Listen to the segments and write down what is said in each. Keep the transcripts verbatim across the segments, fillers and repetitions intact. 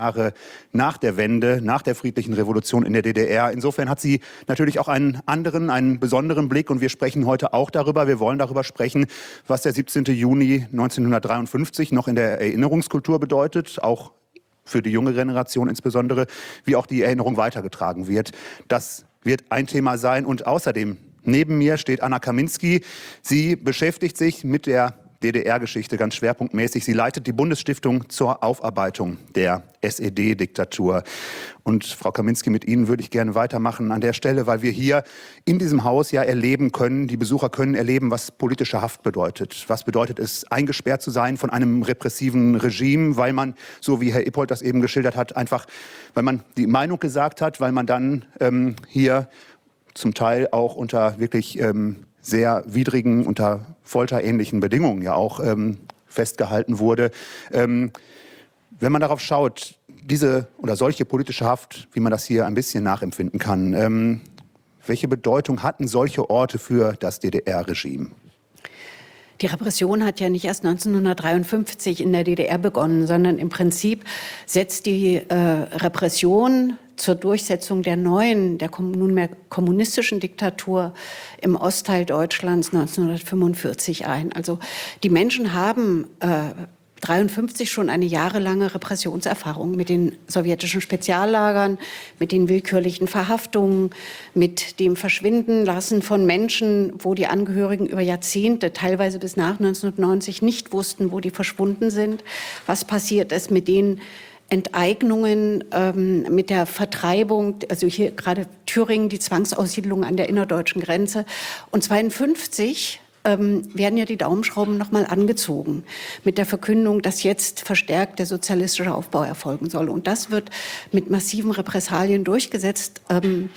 Jahre nach der Wende, nach der friedlichen Revolution in der D D R. Insofern hat sie natürlich auch einen anderen, einen besonderen Blick und wir sprechen heute auch darüber. Wir wollen darüber sprechen, was der siebzehnte Juni neunzehnhundertdreiundfünfzig noch in der Erinnerungskultur bedeutet, auch für die junge Generation insbesondere, wie auch die Erinnerung weitergetragen wird. Das wird ein Thema sein und außerdem neben mir steht Anna Kaminski. Sie beschäftigt sich mit der D D R-Geschichte ganz schwerpunktmäßig. Sie leitet die Bundesstiftung zur Aufarbeitung der S E D-Diktatur. Und Frau Kaminski, mit Ihnen würde ich gerne weitermachen an der Stelle, weil wir hier in diesem Haus ja erleben können, die Besucher können erleben, was politische Haft bedeutet. Was bedeutet es, eingesperrt zu sein von einem repressiven Regime, weil man, so wie Herr Ippold das eben geschildert hat, einfach, weil man die Meinung gesagt hat, weil man dann ähm, hier zum Teil auch unter wirklich ähm, sehr widrigen, unter folterähnlichen Bedingungen ja auch ähm, festgehalten wurde. Ähm, wenn man darauf schaut, diese oder solche politische Haft, wie man das hier ein bisschen nachempfinden kann, ähm, welche Bedeutung hatten solche Orte für das D D R-Regime? Die Repression hat ja nicht erst neunzehnhundertdreiundfünfzig in der D D R begonnen, sondern im Prinzip setzt die äh, Repression zur Durchsetzung der neuen, der nunmehr kommunistischen Diktatur im Ostteil Deutschlands neunzehnhundertfünfundvierzig ein. Also die Menschen haben äh, dreiundfünfzig schon eine jahrelange Repressionserfahrung mit den sowjetischen Speziallagern, mit den willkürlichen Verhaftungen, mit dem Verschwindenlassen von Menschen, wo die Angehörigen über Jahrzehnte, teilweise bis nach neunzehnhundertneunzig, nicht wussten, wo die verschwunden sind, was passiert ist mit den Enteignungen, ähm, mit der Vertreibung, also hier gerade Thüringen, die Zwangsaussiedlung an der innerdeutschen Grenze. Und zweiundfünfzig ähm, werden ja die Daumenschrauben nochmal angezogen mit der Verkündung, dass jetzt verstärkt der sozialistische Aufbau erfolgen soll. Und das wird mit massiven Repressalien durchgesetzt. Ähm,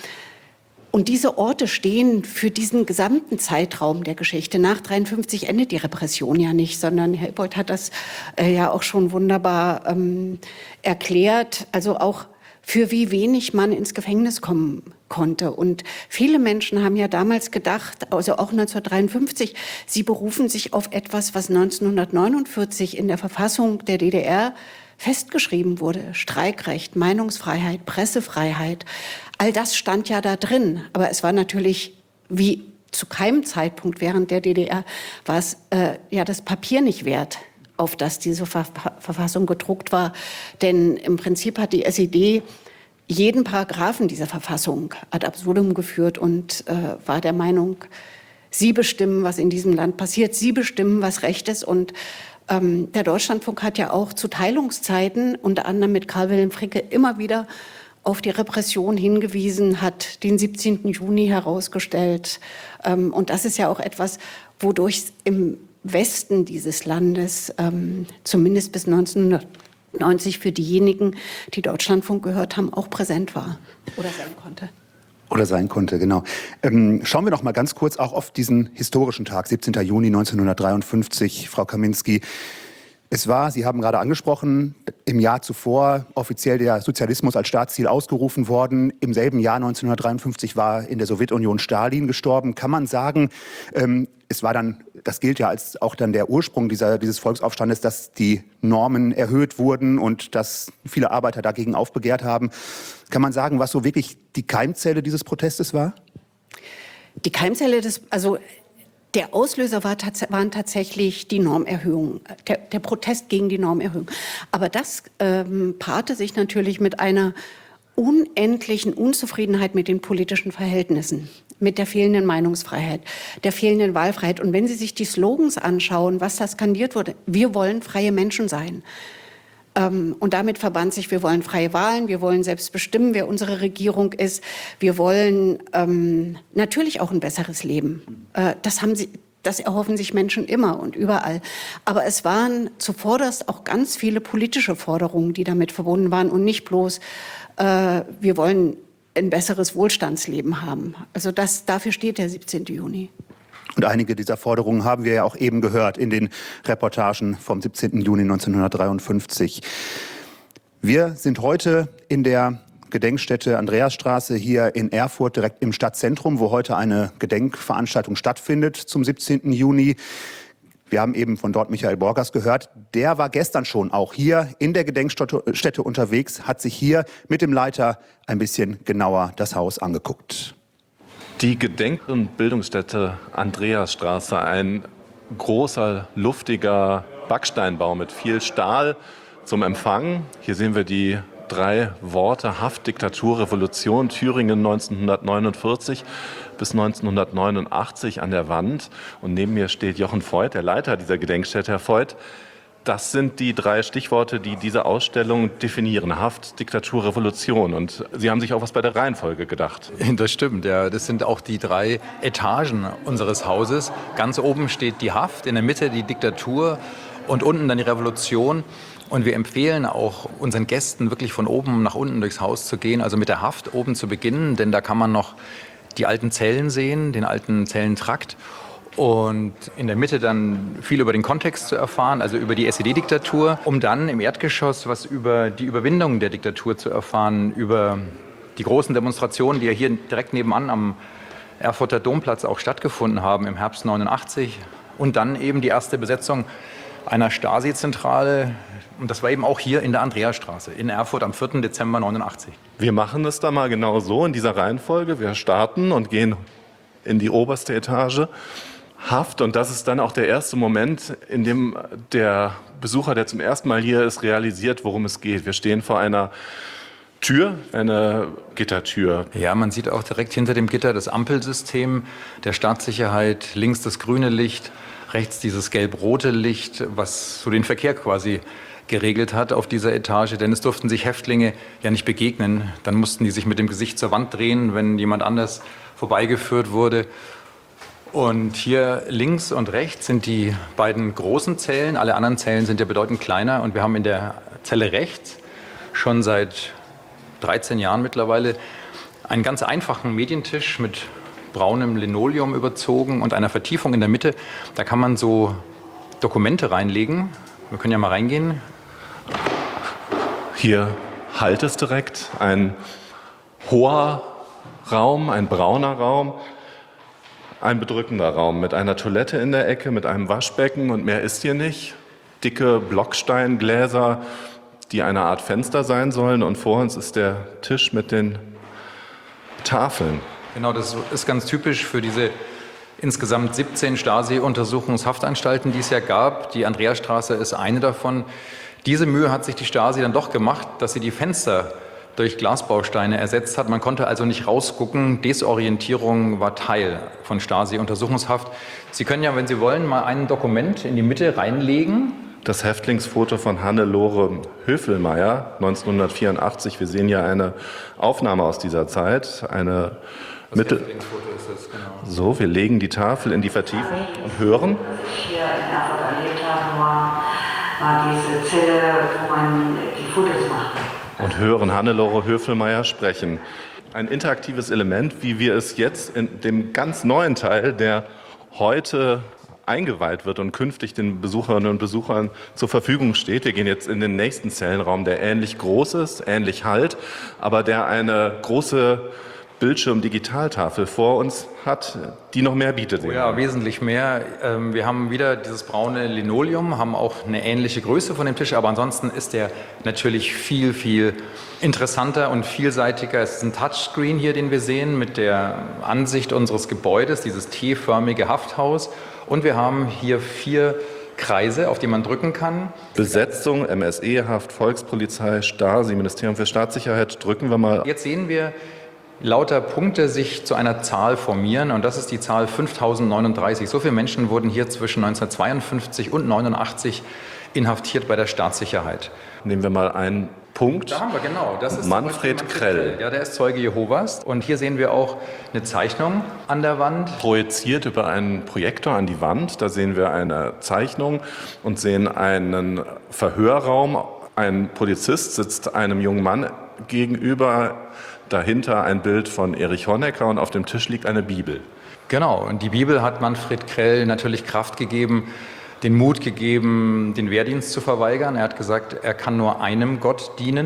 Und diese Orte stehen für diesen gesamten Zeitraum der Geschichte. Nach dreiundfünfzig endet die Repression ja nicht, sondern Herr Ippold hat das äh, ja auch schon wunderbar ähm, erklärt. Also auch für wie wenig man ins Gefängnis kommen konnte. Und viele Menschen haben ja damals gedacht, also auch neunzehnhundertdreiundfünfzig, sie berufen sich auf etwas, was neunzehnhundertneunundvierzig in der Verfassung der D D R festgeschrieben wurde. Streikrecht, Meinungsfreiheit, Pressefreiheit. All das stand ja da drin. Aber es war natürlich, wie zu keinem Zeitpunkt während der D D R, war es äh, ja das Papier nicht wert, auf das diese Ver Verfassung gedruckt war. Denn im Prinzip hat die S E D jeden Paragraphen dieser Verfassung ad absurdum geführt und äh, war der Meinung, sie bestimmen, was in diesem Land passiert, sie bestimmen, was Recht ist. Und ähm, der Deutschlandfunk hat ja auch zu Teilungszeiten, unter anderem mit Karl Wilhelm Fricke, immer wieder auf die Repression hingewiesen, hat den siebzehnten Juni herausgestellt. Ähm, und das ist ja auch etwas, wodurch im Westen dieses Landes, ähm, zumindest bis neunzehnhundertneunzig für diejenigen, die Deutschlandfunk gehört haben, auch präsent war oder sein konnte. Oder sein konnte, genau. Ähm, schauen wir noch mal ganz kurz auch auf diesen historischen Tag, siebzehnten Juni neunzehnhundertdreiundfünfzig, Frau Kaminski. Es war, Sie haben gerade angesprochen, im Jahr zuvor offiziell der Sozialismus als Staatsziel ausgerufen worden. Im selben Jahr neunzehnhundertdreiundfünfzig war in der Sowjetunion Stalin gestorben. Kann man sagen, ähm, es war dann, das gilt ja als auch dann der Ursprung dieser, dieses Volksaufstandes, dass die Normen erhöht wurden und dass viele Arbeiter dagegen aufbegehrt haben. Kann man sagen, was so wirklich die Keimzelle dieses Protestes war? Die Keimzelle des, also der Auslöser war tats waren tatsächlich die Normerhöhung, der, der Protest gegen die Normerhöhung. Aber das ähm, paarte sich natürlich mit einer unendlichen Unzufriedenheit mit den politischen Verhältnissen, mit der fehlenden Meinungsfreiheit, der fehlenden Wahlfreiheit. Und wenn Sie sich die Slogans anschauen, was da skandiert wurde, wir wollen freie Menschen sein. Ähm, und damit verband sich, wir wollen freie Wahlen, wir wollen selbst bestimmen, wer unsere Regierung ist. Wir wollen ähm, natürlich auch ein besseres Leben. Äh, das haben sie, das erhoffen sich Menschen immer und überall. Aber es waren zuvorderst auch ganz viele politische Forderungen, die damit verbunden waren und nicht bloß, äh, wir wollen ein besseres Wohlstandsleben haben. Also das, dafür steht der siebzehnte Juni. Und einige dieser Forderungen haben wir ja auch eben gehört in den Reportagen vom siebzehnten Juni neunzehnhundertdreiundfünfzig. Wir sind heute in der Gedenkstätte Andreasstraße hier in Erfurt, direkt im Stadtzentrum, wo heute eine Gedenkveranstaltung stattfindet zum siebzehnten Juni. Wir haben eben von dort Michael Borgers gehört. Der war gestern schon auch hier in der Gedenkstätte unterwegs, hat sich hier mit dem Leiter ein bisschen genauer das Haus angeguckt. Die Gedenk- und Bildungsstätte Andreasstraße, ein großer, luftiger Backsteinbau mit viel Stahl zum Empfang. Hier sehen wir die drei Worte: Haft, Diktatur, Revolution, Thüringen neunzehnhundertneunundvierzig bis neunzehnhundertneunundachtzig an der Wand. Und neben mir steht Jochen Voigt, der Leiter dieser Gedenkstätte. Herr Voigt, das sind die drei Stichworte, die diese Ausstellung definieren: Haft, Diktatur, Revolution. Und Sie haben sich auch was bei der Reihenfolge gedacht. Das stimmt, ja. Das sind auch die drei Etagen unseres Hauses. Ganz oben steht die Haft, in der Mitte die Diktatur und unten dann die Revolution. Und wir empfehlen auch unseren Gästen, wirklich von oben nach unten durchs Haus zu gehen, also mit der Haft oben zu beginnen, denn da kann man noch die alten Zellen sehen, den alten Zellentrakt. Und in der Mitte dann viel über den Kontext zu erfahren, also über die S E D-Diktatur, um dann im Erdgeschoss was über die Überwindung der Diktatur zu erfahren, über die großen Demonstrationen, die ja hier direkt nebenan am Erfurter Domplatz auch stattgefunden haben im Herbst neunundachtzig. Und dann eben die erste Besetzung einer Stasi-Zentrale. Und das war eben auch hier in der Andreasstraße in Erfurt am vierten Dezember neunundachtzig. Wir machen es da mal genau so in dieser Reihenfolge. Wir starten und gehen in die oberste Etage. Haft, und das ist dann auch der erste Moment, in dem der Besucher, der zum ersten Mal hier ist, realisiert, worum es geht. Wir stehen vor einer Tür, eine Gittertür. Ja, man sieht auch direkt hinter dem Gitter das Ampelsystem der Staatssicherheit, links das grüne Licht, rechts dieses gelb-rote Licht, was so den Verkehr quasi geregelt hat auf dieser Etage, denn es durften sich Häftlinge ja nicht begegnen. Dann mussten die sich mit dem Gesicht zur Wand drehen, wenn jemand anders vorbeigeführt wurde. Und hier links und rechts sind die beiden großen Zellen. Alle anderen Zellen sind ja bedeutend kleiner. Und wir haben in der Zelle rechts schon seit dreizehn Jahren mittlerweile einen ganz einfachen Medientisch mit braunem Linoleum überzogen und einer Vertiefung in der Mitte. Da kann man so Dokumente reinlegen. Wir können ja mal reingehen. Hier halt es direkt, ein hoher Raum, ein brauner Raum, ein bedrückender Raum mit einer Toilette in der Ecke, mit einem Waschbecken, und mehr ist hier nicht. Dicke Blocksteingläser, die eine Art Fenster sein sollen, und vor uns ist der Tisch mit den Tafeln. Genau, das ist ganz typisch für diese insgesamt siebzehn Stasi-Untersuchungshaftanstalten, die es ja gab. Die Andreasstraße ist eine davon. Diese Mühe hat sich die Stasi dann doch gemacht, dass sie die Fenster durch Glasbausteine ersetzt hat. Man konnte also nicht rausgucken. Desorientierung war Teil von Stasi-Untersuchungshaft. Sie können ja, wenn Sie wollen, mal ein Dokument in die Mitte reinlegen. Das Häftlingsfoto von Hannelore Höfelmeier, neunzehnhundertvierundachtzig. Wir sehen ja eine Aufnahme aus dieser Zeit. Eine Das Mittel Häftlingsfoto ist es, genau. So, wir legen die Tafel in die Vertiefung und hören. Was ich hier in Erfurt erlebt habe, war, war diese Zelle, wo man die Fotos machte. Und hören Hannelore Höfelmeier sprechen. Ein interaktives Element, wie wir es jetzt in dem ganz neuen Teil, der heute eingeweiht wird und künftig den Besucherinnen und Besuchern zur Verfügung steht. Wir gehen jetzt in den nächsten Zellenraum, der ähnlich groß ist, ähnlich halt, aber der eine große Bildschirm-Digitaltafel vor uns hat, die noch mehr bietet. Oh ja, wesentlich mehr. Wir haben wieder dieses braune Linoleum, haben auch eine ähnliche Größe von dem Tisch, aber ansonsten ist der natürlich viel, viel interessanter und vielseitiger. Es ist ein Touchscreen hier, den wir sehen, mit der Ansicht unseres Gebäudes, dieses T-förmige Hafthaus. Und wir haben hier vier Kreise, auf die man drücken kann. Besetzung, M S E-Haft, Volkspolizei, Stasi, Ministerium für Staatssicherheit. Drücken wir mal. Jetzt sehen wir lauter Punkte sich zu einer Zahl formieren, und das ist die Zahl fünftausendneununddreißig. So viele Menschen wurden hier zwischen neunzehnhundertzweiundfünfzig und neunundachtzig inhaftiert bei der Staatssicherheit. Nehmen wir mal einen Punkt. Da haben wir, genau. Das ist Manfred, Manfred Krell. Ja, der ist Zeuge Jehovas. Und hier sehen wir auch eine Zeichnung an der Wand. Projiziert über einen Projektor an die Wand. Da sehen wir eine Zeichnung und sehen einen Verhörraum. Ein Polizist sitzt einem jungen Mann gegenüber. Dahinter ein Bild von Erich Honecker, und auf dem Tisch liegt eine Bibel. Genau, und die Bibel hat Manfred Krell natürlich Kraft gegeben, den Mut gegeben, den Wehrdienst zu verweigern. Er hat gesagt, er kann nur einem Gott dienen,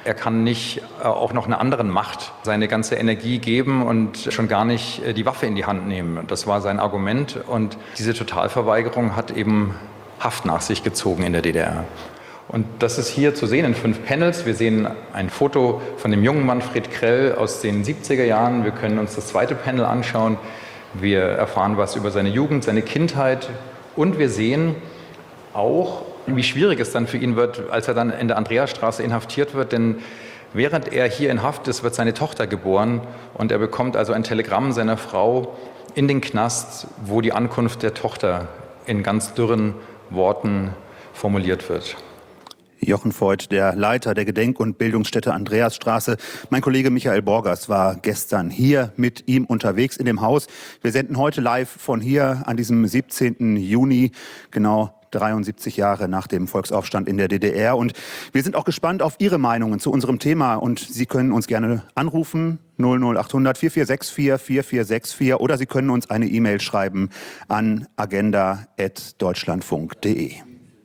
Er kann nicht äh, auch noch einer anderen Macht seine ganze Energie geben und schon gar nicht äh, die Waffe in die Hand nehmen. Das war sein Argument. Und diese Totalverweigerung hat eben Haft nach sich gezogen in der D D R. Und das ist hier zu sehen in fünf Panels. Wir sehen ein Foto von dem jungen Manfred Krell aus den siebziger Jahren. Wir können uns das zweite Panel anschauen. Wir erfahren was über seine Jugend, seine Kindheit. Und wir sehen auch, wie schwierig es dann für ihn wird, als er dann in der Andreasstraße inhaftiert wird. Denn während er hier in Haft ist, wird seine Tochter geboren. Und er bekommt also ein Telegramm seiner Frau in den Knast, wo die Ankunft der Tochter in ganz dürren Worten formuliert wird. Jochen Voigt, der Leiter der Gedenk- und Bildungsstätte Andreasstraße. Mein Kollege Michael Borgers war gestern hier mit ihm unterwegs in dem Haus. Wir senden heute live von hier an diesem siebzehnten Juni, genau dreiundsiebzig Jahre nach dem Volksaufstand in der D D R. Und wir sind auch gespannt auf Ihre Meinungen zu unserem Thema. Und Sie können uns gerne anrufen, null null acht hundert vier vier sechs vier vier vier sechs vier, oder Sie können uns eine E-Mail schreiben an agenda at deutschlandfunk punkt de.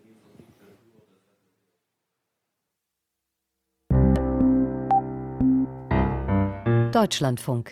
Deutschlandfunk.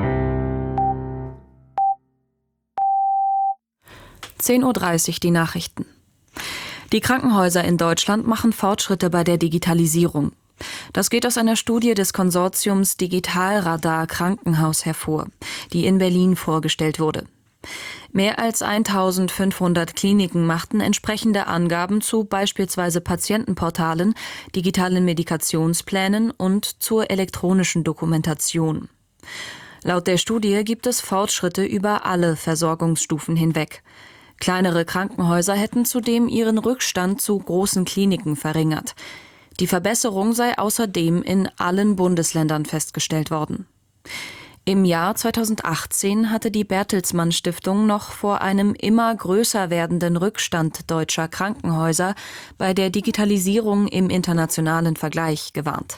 zehn Uhr dreißig die Nachrichten. Die Krankenhäuser in Deutschland machen Fortschritte bei der Digitalisierung. Das geht aus einer Studie des Konsortiums Digitalradar Krankenhaus hervor, die in Berlin vorgestellt wurde. Mehr als eintausendfünfhundert Kliniken machten entsprechende Angaben zu beispielsweise Patientenportalen, digitalen Medikationsplänen und zur elektronischen Dokumentation. Laut der Studie gibt es Fortschritte über alle Versorgungsstufen hinweg. Kleinere Krankenhäuser hätten zudem ihren Rückstand zu großen Kliniken verringert. Die Verbesserung sei außerdem in allen Bundesländern festgestellt worden. Im Jahr zweitausendachtzehn hatte die Bertelsmann Stiftung noch vor einem immer größer werdenden Rückstand deutscher Krankenhäuser bei der Digitalisierung im internationalen Vergleich gewarnt.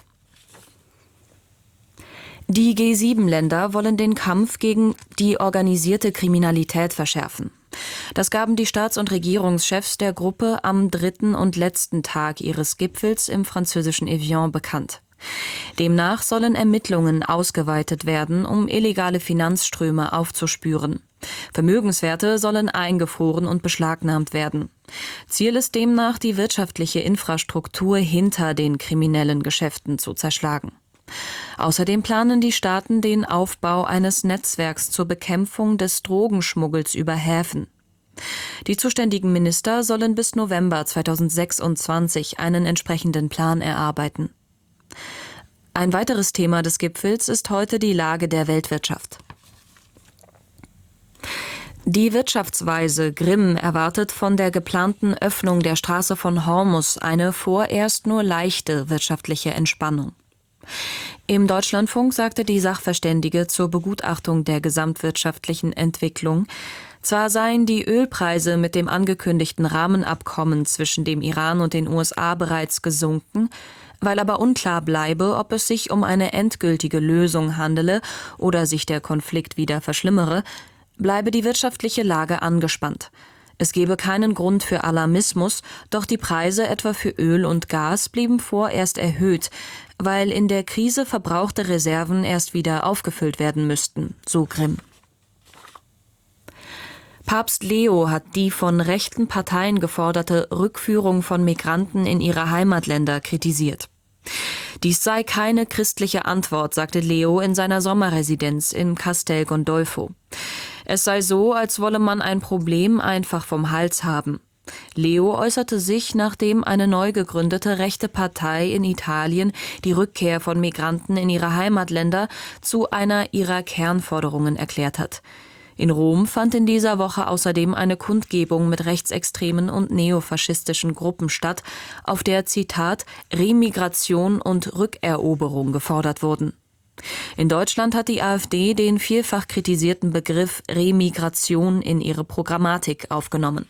Die G sieben Länder wollen den Kampf gegen die organisierte Kriminalität verschärfen. Das gaben die Staats- und Regierungschefs der Gruppe am dritten und letzten Tag ihres Gipfels im französischen Evian bekannt. Demnach sollen Ermittlungen ausgeweitet werden, um illegale Finanzströme aufzuspüren. Vermögenswerte sollen eingefroren und beschlagnahmt werden. Ziel ist demnach, die wirtschaftliche Infrastruktur hinter den kriminellen Geschäften zu zerschlagen. Außerdem planen die Staaten den Aufbau eines Netzwerks zur Bekämpfung des Drogenschmuggels über Häfen. Die zuständigen Minister sollen bis November zweitausendsechsundzwanzig einen entsprechenden Plan erarbeiten. Ein weiteres Thema des Gipfels ist heute die Lage der Weltwirtschaft. Die Wirtschaftsweise Grimm erwartet von der geplanten Öffnung der Straße von Hormus eine vorerst nur leichte wirtschaftliche Entspannung. Im Deutschlandfunk sagte die Sachverständige zur Begutachtung der gesamtwirtschaftlichen Entwicklung, zwar seien die Ölpreise mit dem angekündigten Rahmenabkommen zwischen dem Iran und den U S A bereits gesunken, weil aber unklar bleibe, ob es sich um eine endgültige Lösung handele oder sich der Konflikt wieder verschlimmere, bleibe die wirtschaftliche Lage angespannt. Es gebe keinen Grund für Alarmismus, doch die Preise etwa für Öl und Gas blieben vorerst erhöht, weil in der Krise verbrauchte Reserven erst wieder aufgefüllt werden müssten, so Grimm. Papst Leo hat die von rechten Parteien geforderte Rückführung von Migranten in ihre Heimatländer kritisiert. Dies sei keine christliche Antwort, sagte Leo in seiner Sommerresidenz in Castel Gandolfo. Es sei so, als wolle man ein Problem einfach vom Hals haben. Leo äußerte sich, nachdem eine neu gegründete rechte Partei in Italien die Rückkehr von Migranten in ihre Heimatländer zu einer ihrer Kernforderungen erklärt hat. In Rom fand in dieser Woche außerdem eine Kundgebung mit rechtsextremen und neofaschistischen Gruppen statt, auf der, Zitat, Remigration und Rückeroberung gefordert wurden. In Deutschland hat die AfD den vielfach kritisierten Begriff Remigration in ihre Programmatik aufgenommen.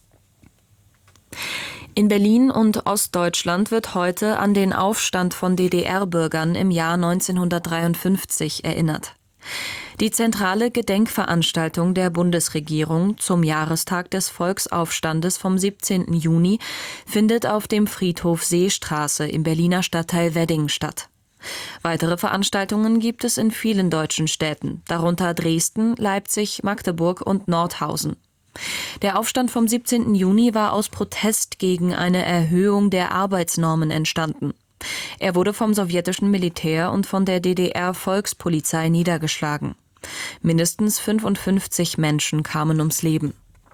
In Berlin und Ostdeutschland wird heute an den Aufstand von D D R-Bürgern im Jahr neunzehnhundertdreiundfünfzig erinnert. Die zentrale Gedenkveranstaltung der Bundesregierung zum Jahrestag des Volksaufstandes vom siebzehnten Juni findet auf dem Friedhof Seestraße im Berliner Stadtteil Wedding statt. Weitere Veranstaltungen gibt es in vielen deutschen Städten, darunter Dresden, Leipzig, Magdeburg und Nordhausen. Der Aufstand vom siebzehnten Juni war aus Protest gegen eine Erhöhung der Arbeitsnormen entstanden. Er wurde vom sowjetischen Militär und von der D D R-Volkspolizei niedergeschlagen. Mindestens fünfundfünfzig Menschen kamen ums Leben.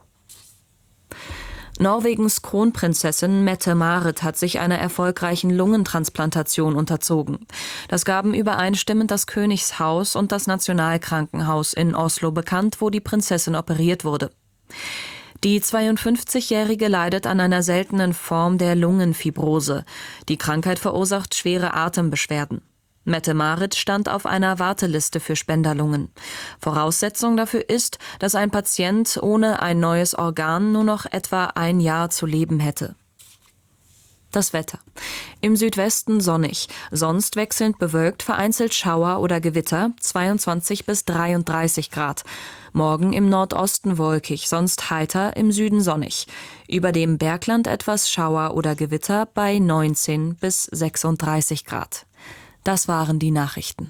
Norwegens Kronprinzessin Mette-Marit hat sich einer erfolgreichen Lungentransplantation unterzogen. Das gaben übereinstimmend das Königshaus und das Nationalkrankenhaus in Oslo bekannt, wo die Prinzessin operiert wurde. Die zweiundfünfzigjährige leidet an einer seltenen Form der Lungenfibrose. Die Krankheit verursacht schwere Atembeschwerden. Mette-Marit stand auf einer Warteliste für Spenderlungen. Voraussetzung dafür ist, dass ein Patient ohne ein neues Organ nur noch etwa ein Jahr zu leben hätte. Das Wetter. Im Südwesten sonnig, sonst wechselnd bewölkt, vereinzelt Schauer oder Gewitter, zweiundzwanzig bis dreiunddreißig Grad. Morgen im Nordosten wolkig, sonst heiter, im Süden sonnig. Über dem Bergland etwas Schauer oder Gewitter bei neunzehn bis sechsunddreißig Grad. Das waren die Nachrichten.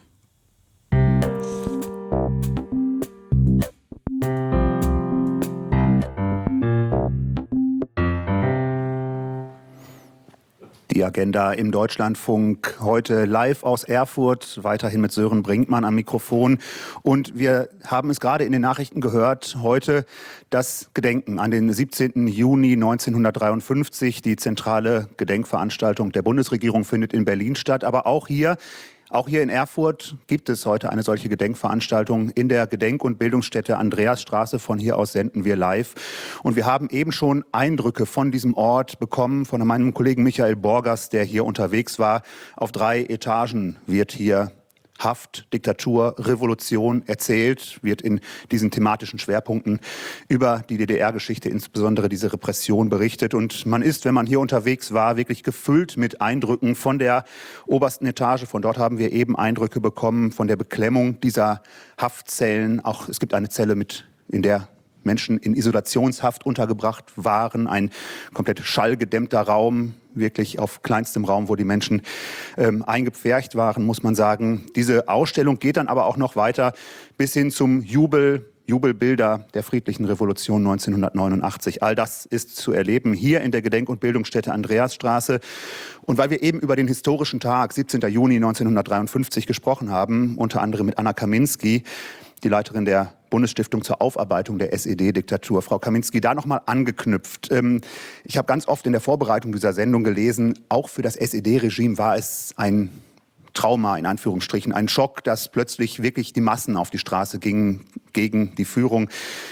Die Agenda im Deutschlandfunk heute live aus Erfurt, weiterhin mit Sören Brinkmann am Mikrofon. Und wir haben es gerade in den Nachrichten gehört, heute das Gedenken an den siebzehnten Juni neunzehnhundertdreiundfünfzig. Die zentrale Gedenkveranstaltung der Bundesregierung findet in Berlin statt, aber auch hier Auch hier in Erfurt gibt es heute eine solche Gedenkveranstaltung in der Gedenk- und Bildungsstätte Andreasstraße. Von hier aus senden wir live. Und wir haben eben schon Eindrücke von diesem Ort bekommen von meinem Kollegen Michael Borgers, der hier unterwegs war. Auf drei Etagen wird hier Haft, Diktatur, Revolution erzählt, wird in diesen thematischen Schwerpunkten über die D D R-Geschichte, insbesondere diese Repression, berichtet. Und man ist, wenn man hier unterwegs war, wirklich gefüllt mit Eindrücken von der obersten Etage. Von dort haben wir eben Eindrücke bekommen von der Beklemmung dieser Haftzellen. Auch es gibt eine Zelle mit, in der Menschen in Isolationshaft untergebracht waren. Ein komplett schallgedämmter Raum, wirklich auf kleinstem Raum, wo die Menschen ähm, eingepfercht waren, muss man sagen. Diese Ausstellung geht dann aber auch noch weiter bis hin zum Jubel, Jubelbilder der friedlichen Revolution neunzehnhundertneunundachtzig. All das ist zu erleben hier in der Gedenk- und Bildungsstätte Andreasstraße. Und weil wir eben über den historischen Tag, siebzehnten Juni neunzehnhundertdreiundfünfzig, gesprochen haben, unter anderem mit Anna Kaminski, die Leiterin der Bundesstiftung zur Aufarbeitung der S E D-Diktatur. Frau Kaminski, da nochmal angeknüpft. Ich habe ganz oft in der Vorbereitung dieser Sendung gelesen, auch für das S E D-Regime war es ein Trauma, in Anführungsstrichen, ein Schock, dass plötzlich wirklich die Massen auf die Straße gingen gegen die Führung.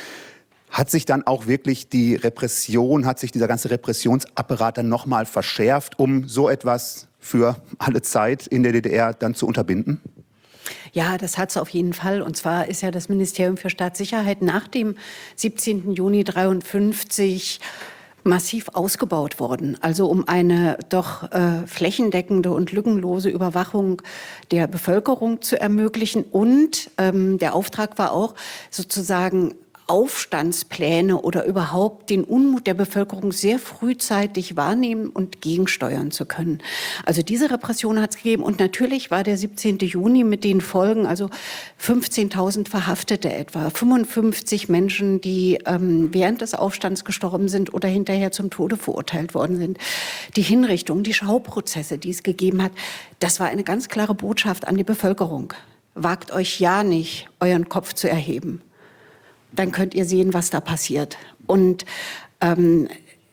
Hat sich dann auch wirklich die Repression, hat sich dieser ganze Repressionsapparat dann nochmal verschärft, um so etwas für alle Zeit in der D D R dann zu unterbinden? Ja, das hat es auf jeden Fall. Und zwar ist ja das Ministerium für Staatssicherheit nach dem siebzehnten Juni dreiundfünfzig massiv ausgebaut worden. Also um eine doch äh, flächendeckende und lückenlose Überwachung der Bevölkerung zu ermöglichen. Und ähm, der Auftrag war auch sozusagen Aufstandspläne oder überhaupt den Unmut der Bevölkerung sehr frühzeitig wahrnehmen und gegensteuern zu können. Also diese Repression hat es gegeben. Und natürlich war der siebzehnten Juni mit den Folgen, also fünfzehntausend Verhaftete etwa, fünfundfünfzig Menschen, die ähm, während des Aufstands gestorben sind oder hinterher zum Tode verurteilt worden sind. Die Hinrichtungen, die Schauprozesse, die es gegeben hat, das war eine ganz klare Botschaft an die Bevölkerung. Wagt euch ja nicht, euren Kopf zu erheben. Dann könnt ihr sehen, was da passiert. Und ähm,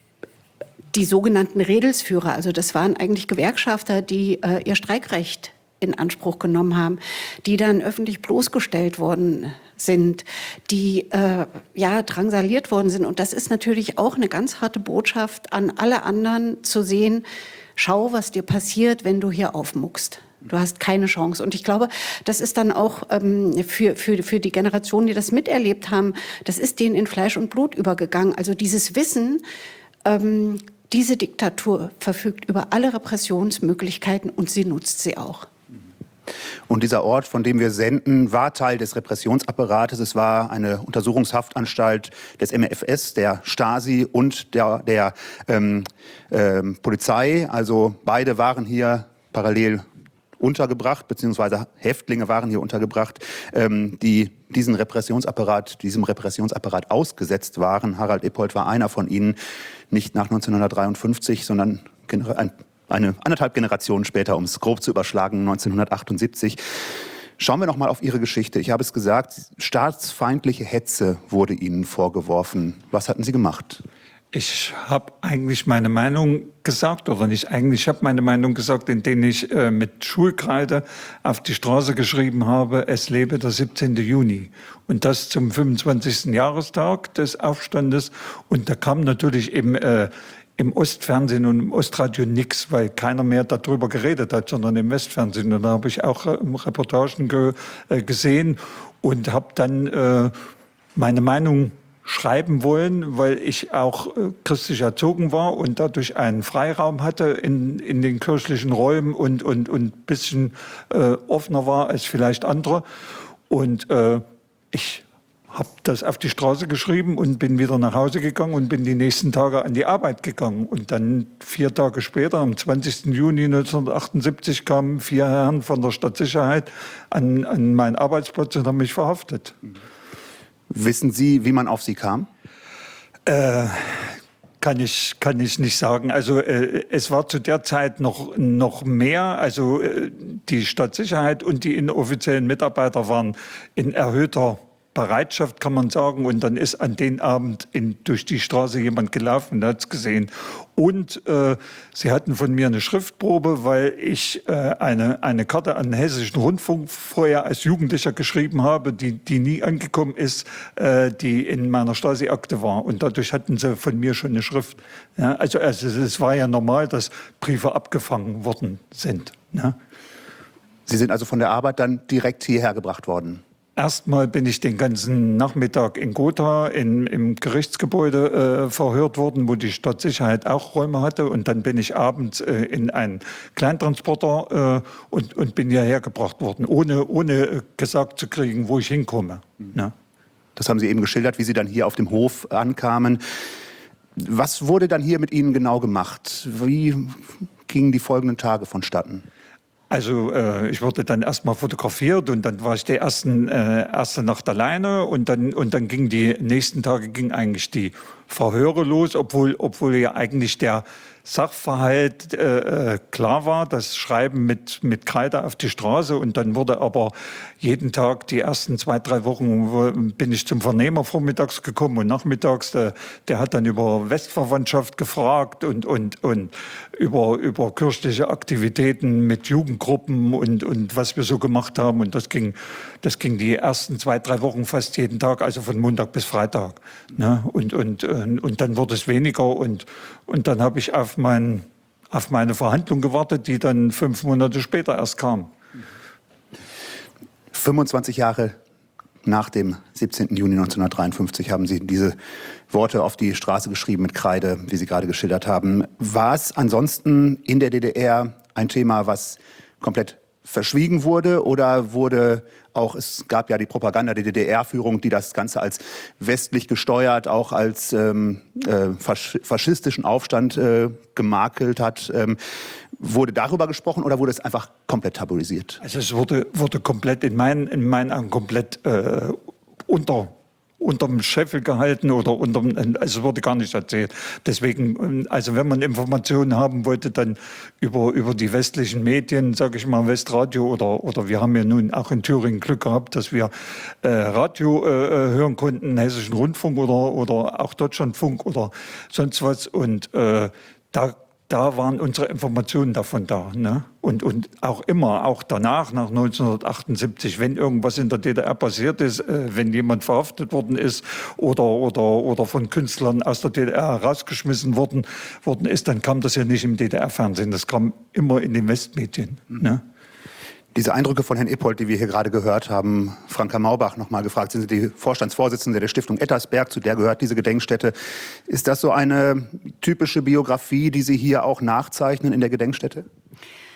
die sogenannten Redelsführer, also das waren eigentlich Gewerkschafter, die äh, ihr Streikrecht in Anspruch genommen haben, die dann öffentlich bloßgestellt worden sind, die äh, ja drangsaliert worden sind. Und das ist natürlich auch eine ganz harte Botschaft an alle anderen zu sehen, schau, was dir passiert, wenn du hier aufmuckst. Du hast keine Chance. Und ich glaube, das ist dann auch ähm, für, für, für die Generationen, die das miterlebt haben, das ist denen in Fleisch und Blut übergegangen. Also dieses Wissen, ähm, diese Diktatur verfügt über alle Repressionsmöglichkeiten und sie nutzt sie auch. Und dieser Ort, von dem wir senden, war Teil des Repressionsapparates. Es war eine Untersuchungshaftanstalt des M F S, der Stasi und der, der ähm, ähm, Polizei. Also beide waren hier parallel untergebracht, beziehungsweise Häftlinge waren hier untergebracht, ähm, die diesen Repressionsapparat, diesem Repressionsapparat ausgesetzt waren. Harald Eppold war einer von ihnen, nicht nach neunzehnhundertdreiundfünfzig, sondern ein, eine anderthalb Generationen später, um es grob zu überschlagen, neunzehnhundertachtundsiebzig. Schauen wir noch mal auf Ihre Geschichte. Ich habe es gesagt, staatsfeindliche Hetze wurde Ihnen vorgeworfen. Was hatten Sie gemacht? Ich habe eigentlich meine Meinung gesagt, oder nicht eigentlich, ich habe meine Meinung gesagt, indem ich äh, mit Schulkreide auf die Straße geschrieben habe, es lebe der siebzehnte Juni. Und das zum fünfundzwanzigsten Jahrestag des Aufstandes. Und da kam natürlich eben äh, im Ostfernsehen und im Ostradio nichts, weil keiner mehr darüber geredet hat, sondern im Westfernsehen. Und da habe ich auch äh, Reportagen ge äh, gesehen und habe dann äh, meine Meinung schreiben wollen, weil ich auch äh, christlich erzogen war und dadurch einen Freiraum hatte in, in den kirchlichen Räumen und und und ein bisschen äh, offener war als vielleicht andere. Und äh, ich habe das auf die Straße geschrieben und bin wieder nach Hause gegangen und bin die nächsten Tage an die Arbeit gegangen. Und dann vier Tage später, am zwanzigsten Juni neunzehnhundertachtundsiebzig, kamen vier Herren von der Stadtsicherheit an, an meinen Arbeitsplatz und haben mich verhaftet. Wissen Sie, wie man auf Sie kam? Äh, kann ich, kann ich nicht sagen. Also äh, es war zu der Zeit noch, noch mehr. Also äh, die Stadtsicherheit und die inoffiziellen Mitarbeiter waren in erhöhter Bereitschaft, kann man sagen. Und dann ist an den Abend in, durch die Straße jemand gelaufen und hat es gesehen. Und äh, sie hatten von mir eine Schriftprobe, weil ich äh, eine, eine Karte an den Hessischen Rundfunk vorher als Jugendlicher geschrieben habe, die, die nie angekommen ist, äh, die in meiner Stasi-Akte war. Und dadurch hatten sie von mir schon eine Schrift. Ja, also, also es war ja normal, dass Briefe abgefangen worden sind. Ja. Sie sind also von der Arbeit dann direkt hierher gebracht worden? Erstmal bin ich den ganzen Nachmittag in Gotha in, im Gerichtsgebäude äh, verhört worden, wo die Stadtsicherheit auch Räume hatte. Und dann bin ich abends äh, in einen Kleintransporter äh, und, und bin hierher gebracht worden, ohne, ohne gesagt zu kriegen, wo ich hinkomme. Mhm. Ja. Das haben Sie eben geschildert, wie Sie dann hier auf dem Hof ankamen. Was wurde dann hier mit Ihnen genau gemacht? Wie gingen die folgenden Tage vonstatten? Also äh, ich wurde dann erstmal fotografiert und dann war ich der ersten, äh, erste Nacht alleine und dann, und dann ging die nächsten Tage ging eigentlich die Verhöre los, obwohl, obwohl ja eigentlich der Sachverhalt äh, klar war, das Schreiben mit, mit Kreide auf die Straße. Und dann wurde aber jeden Tag, die ersten zwei, drei Wochen, bin ich zum Vernehmer vormittags gekommen und nachmittags. Der, der hat dann über Westverwandtschaft gefragt und, und, und über, über kirchliche Aktivitäten mit Jugendgruppen und, und was wir so gemacht haben. Und das ging, das ging die ersten zwei, drei Wochen fast jeden Tag, also von Montag bis Freitag. Ne? Und, und, und dann wurde es weniger und, und dann habe ich auf, mein, auf meine Verhandlung gewartet, die dann fünf Monate später erst kam. fünfundzwanzig Jahre nach dem siebzehnten Juni neunzehnhundertdreiundfünfzig haben Sie diese Worte auf die Straße geschrieben mit Kreide, wie Sie gerade geschildert haben. War es ansonsten in der D D R ein Thema, was komplett verschwiegen wurde, oder wurde auch, es gab ja die Propaganda der D D R-Führung, die das Ganze als westlich gesteuert, auch als ähm, äh, fasch faschistischen Aufstand äh, gemakelt hat. Ähm, wurde darüber gesprochen oder wurde es einfach komplett tabuisiert? Also es wurde, wurde komplett in meinen, in meinen Augen komplett äh, unter unterm Scheffel gehalten oder unterm, also es wurde gar nicht erzählt. Deswegen, also wenn man Informationen haben wollte, dann über, über die westlichen Medien, sage ich mal, Westradio oder, oder wir haben ja nun auch in Thüringen Glück gehabt, dass wir äh, Radio äh, hören konnten, Hessischen Rundfunk oder, oder auch Deutschlandfunk oder sonst was. Und äh, da Da waren unsere Informationen davon da. Ne? Und, und auch immer, auch danach, nach neunzehnhundertachtundsiebzig, wenn irgendwas in der D D R passiert ist, äh, wenn jemand verhaftet worden ist oder, oder, oder von Künstlern aus der D D R rausgeschmissen worden, worden ist, dann kam das ja nicht im D D R-Fernsehen, das kam immer in den Westmedien. Mhm. Ne? Diese Eindrücke von Herrn Eppold, die wir hier gerade gehört haben, Franka Maubach noch mal gefragt, sind Sie die Vorstandsvorsitzende der Stiftung Ettersberg, zu der gehört diese Gedenkstätte. Ist das so eine typische Biografie, die Sie hier auch nachzeichnen in der Gedenkstätte?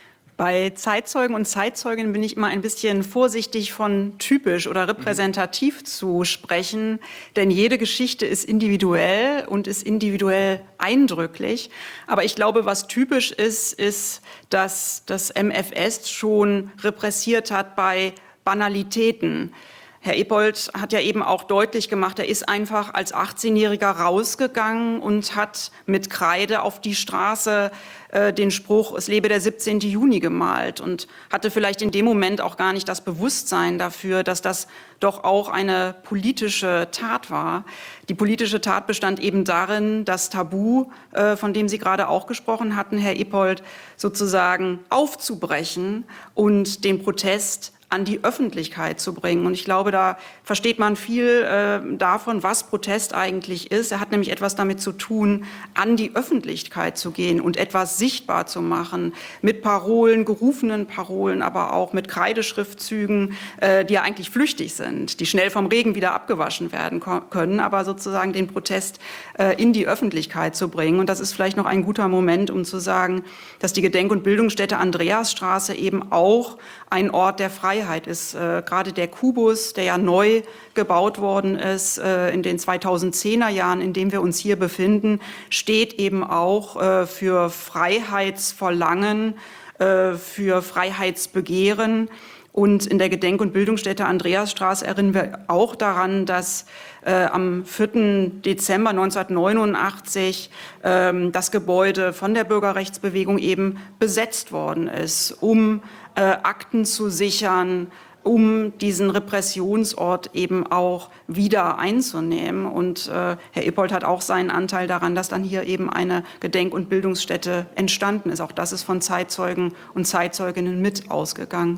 Bei Zeitzeugen und Zeitzeuginnen bin ich immer ein bisschen vorsichtig, von typisch oder repräsentativ zu sprechen, denn jede Geschichte ist individuell und ist individuell eindrücklich. Aber ich glaube, was typisch ist, ist, dass das M F S schon repressiert hat bei Banalitäten. Herr Eppold hat ja eben auch deutlich gemacht, er ist einfach als achtzehnjähriger rausgegangen und hat mit Kreide auf die Straße äh, den Spruch, es lebe der siebzehnte Juni gemalt und hatte vielleicht in dem Moment auch gar nicht das Bewusstsein dafür, dass das doch auch eine politische Tat war. Die politische Tat bestand eben darin, das Tabu, äh, von dem Sie gerade auch gesprochen hatten, Herr Eppold, sozusagen aufzubrechen und den Protest an die Öffentlichkeit zu bringen. Und ich glaube, da versteht man viel äh, davon, was Protest eigentlich ist. Er hat nämlich etwas damit zu tun, an die Öffentlichkeit zu gehen und etwas sichtbar zu machen, mit Parolen, gerufenen Parolen, aber auch mit Kreideschriftzügen, äh, die ja eigentlich flüchtig sind, die schnell vom Regen wieder abgewaschen werden können, aber sozusagen den Protest äh, in die Öffentlichkeit zu bringen. Und das ist vielleicht noch ein guter Moment, um zu sagen, dass die Gedenk- und Bildungsstätte Andreasstraße eben auch ein Ort der Freiheit ist. Äh, gerade der Kubus, der ja neu gebaut worden ist äh, in den zweitausendzehner Jahren, in dem wir uns hier befinden, steht eben auch äh, für Freiheitsverlangen, äh, für Freiheitsbegehren. Und in der Gedenk- und Bildungsstätte Andreasstraße erinnern wir auch daran, dass äh, am vierten Dezember neunzehnhundertneunundachtzig ähm, das Gebäude von der Bürgerrechtsbewegung eben besetzt worden ist, um äh, Akten zu sichern, um diesen Repressionsort eben auch wieder einzunehmen. Und äh, Herr Eppold hat auch seinen Anteil daran, dass dann hier eben eine Gedenk- und Bildungsstätte entstanden ist. Auch das ist von Zeitzeugen und Zeitzeuginnen mit ausgegangen.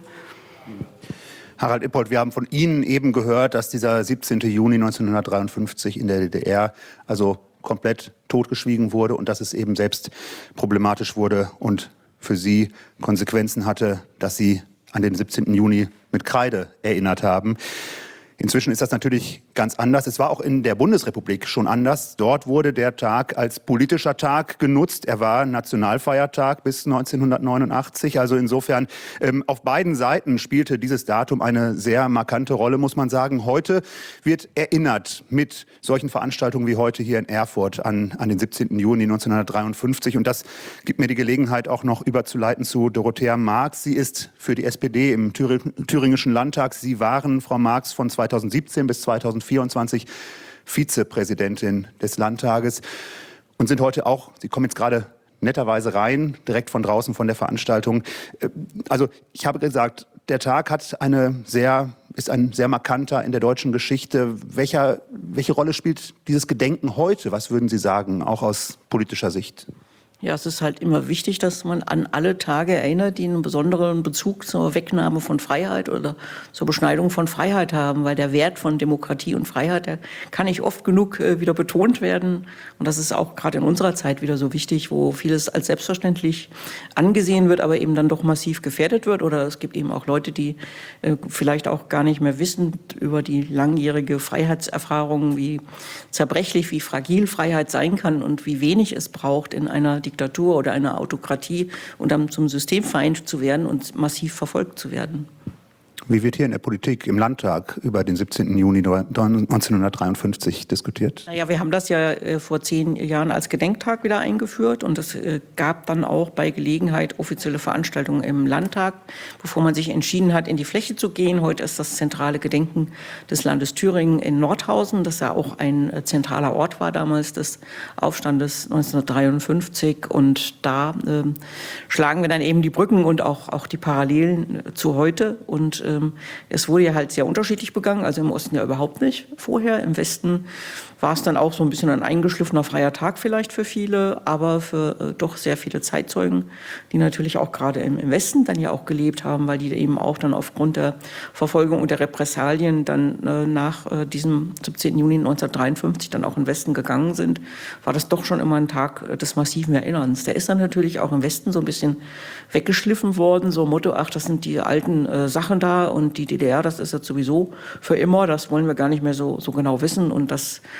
Harald Eppold, wir haben von Ihnen eben gehört, dass dieser siebzehnte Juni neunzehnhundertdreiundfünfzig in der D D R also komplett totgeschwiegen wurde und dass es eben selbst problematisch wurde und für Sie Konsequenzen hatte, dass Sie an den siebzehnten Juni mit Kreide erinnert haben. Inzwischen ist das natürlich ganz anders. Es war auch in der Bundesrepublik schon anders. Dort wurde der Tag als politischer Tag genutzt. Er war Nationalfeiertag bis neunzehnhundertneunundachtzig. Also insofern ähm, auf beiden Seiten spielte dieses Datum eine sehr markante Rolle, muss man sagen. Heute wird erinnert mit solchen Veranstaltungen wie heute hier in Erfurt an, an den siebzehnten Juni neunzehnhundertdreiundfünfzig. Und das gibt mir die Gelegenheit, auch noch überzuleiten zu Dorothea Marx. Sie ist für die S P D im Thüringischen Landtag. Sie waren, Frau Marx, von zweitausendsiebzehn bis zweitausendvierundzwanzig Vizepräsidentin des Landtages und sind heute auch, Sie kommen jetzt gerade netterweise rein, direkt von draußen von der Veranstaltung. Also ich habe gesagt, der Tag hat eine sehr, ist ein sehr markanter in der deutschen Geschichte. Welcher, welche Rolle spielt dieses Gedenken heute? Was würden Sie sagen, auch aus politischer Sicht? Ja, es ist halt immer wichtig, dass man an alle Tage erinnert, die einen besonderen Bezug zur Wegnahme von Freiheit oder zur Beschneidung von Freiheit haben, weil der Wert von Demokratie und Freiheit, der kann nicht oft genug äh, wieder betont werden. Und das ist auch gerade in unserer Zeit wieder so wichtig, wo vieles als selbstverständlich angesehen wird, aber eben dann doch massiv gefährdet wird. Oder es gibt eben auch Leute, die äh, vielleicht auch gar nicht mehr wissen über die langjährige Freiheitserfahrung, wie zerbrechlich, wie fragil Freiheit sein kann und wie wenig es braucht in einer Diktatur oder einer Autokratie und dann zum Systemfeind zu werden und massiv verfolgt zu werden. Wie wird hier in der Politik, im Landtag über den siebzehnten Juni neunzehnhundertdreiundfünfzig diskutiert? Naja, wir haben das ja äh, vor zehn Jahren als Gedenktag wieder eingeführt und es äh, gab dann auch bei Gelegenheit offizielle Veranstaltungen im Landtag, bevor man sich entschieden hat, in die Fläche zu gehen. Heute ist das zentrale Gedenken des Landes Thüringen in Nordhausen, das ja auch ein äh, zentraler Ort war damals des Aufstandes neunzehnhundertdreiundfünfzig. Und da äh, schlagen wir dann eben die Brücken und auch, auch die Parallelen äh, zu heute. Und äh, es wurde ja halt sehr unterschiedlich begangen, also im Osten ja überhaupt nicht vorher. Im Westen war es dann auch so ein bisschen ein eingeschliffener freier Tag vielleicht für viele, aber für äh, doch sehr viele Zeitzeugen, die natürlich auch gerade im, im Westen dann ja auch gelebt haben, weil die eben auch dann aufgrund der Verfolgung und der Repressalien dann äh, nach äh, diesem siebzehnten Juni neunzehnhundertdreiundfünfzig dann auch in den Westen gegangen sind, war das doch schon immer ein Tag äh, des massiven Erinnerns. Der ist dann natürlich auch im Westen so ein bisschen weggeschliffen worden, so Motto, ach, das sind die alten äh, Sachen da und die D D R, das ist jetzt sowieso für immer, das wollen wir gar nicht mehr so, so genau wissen und das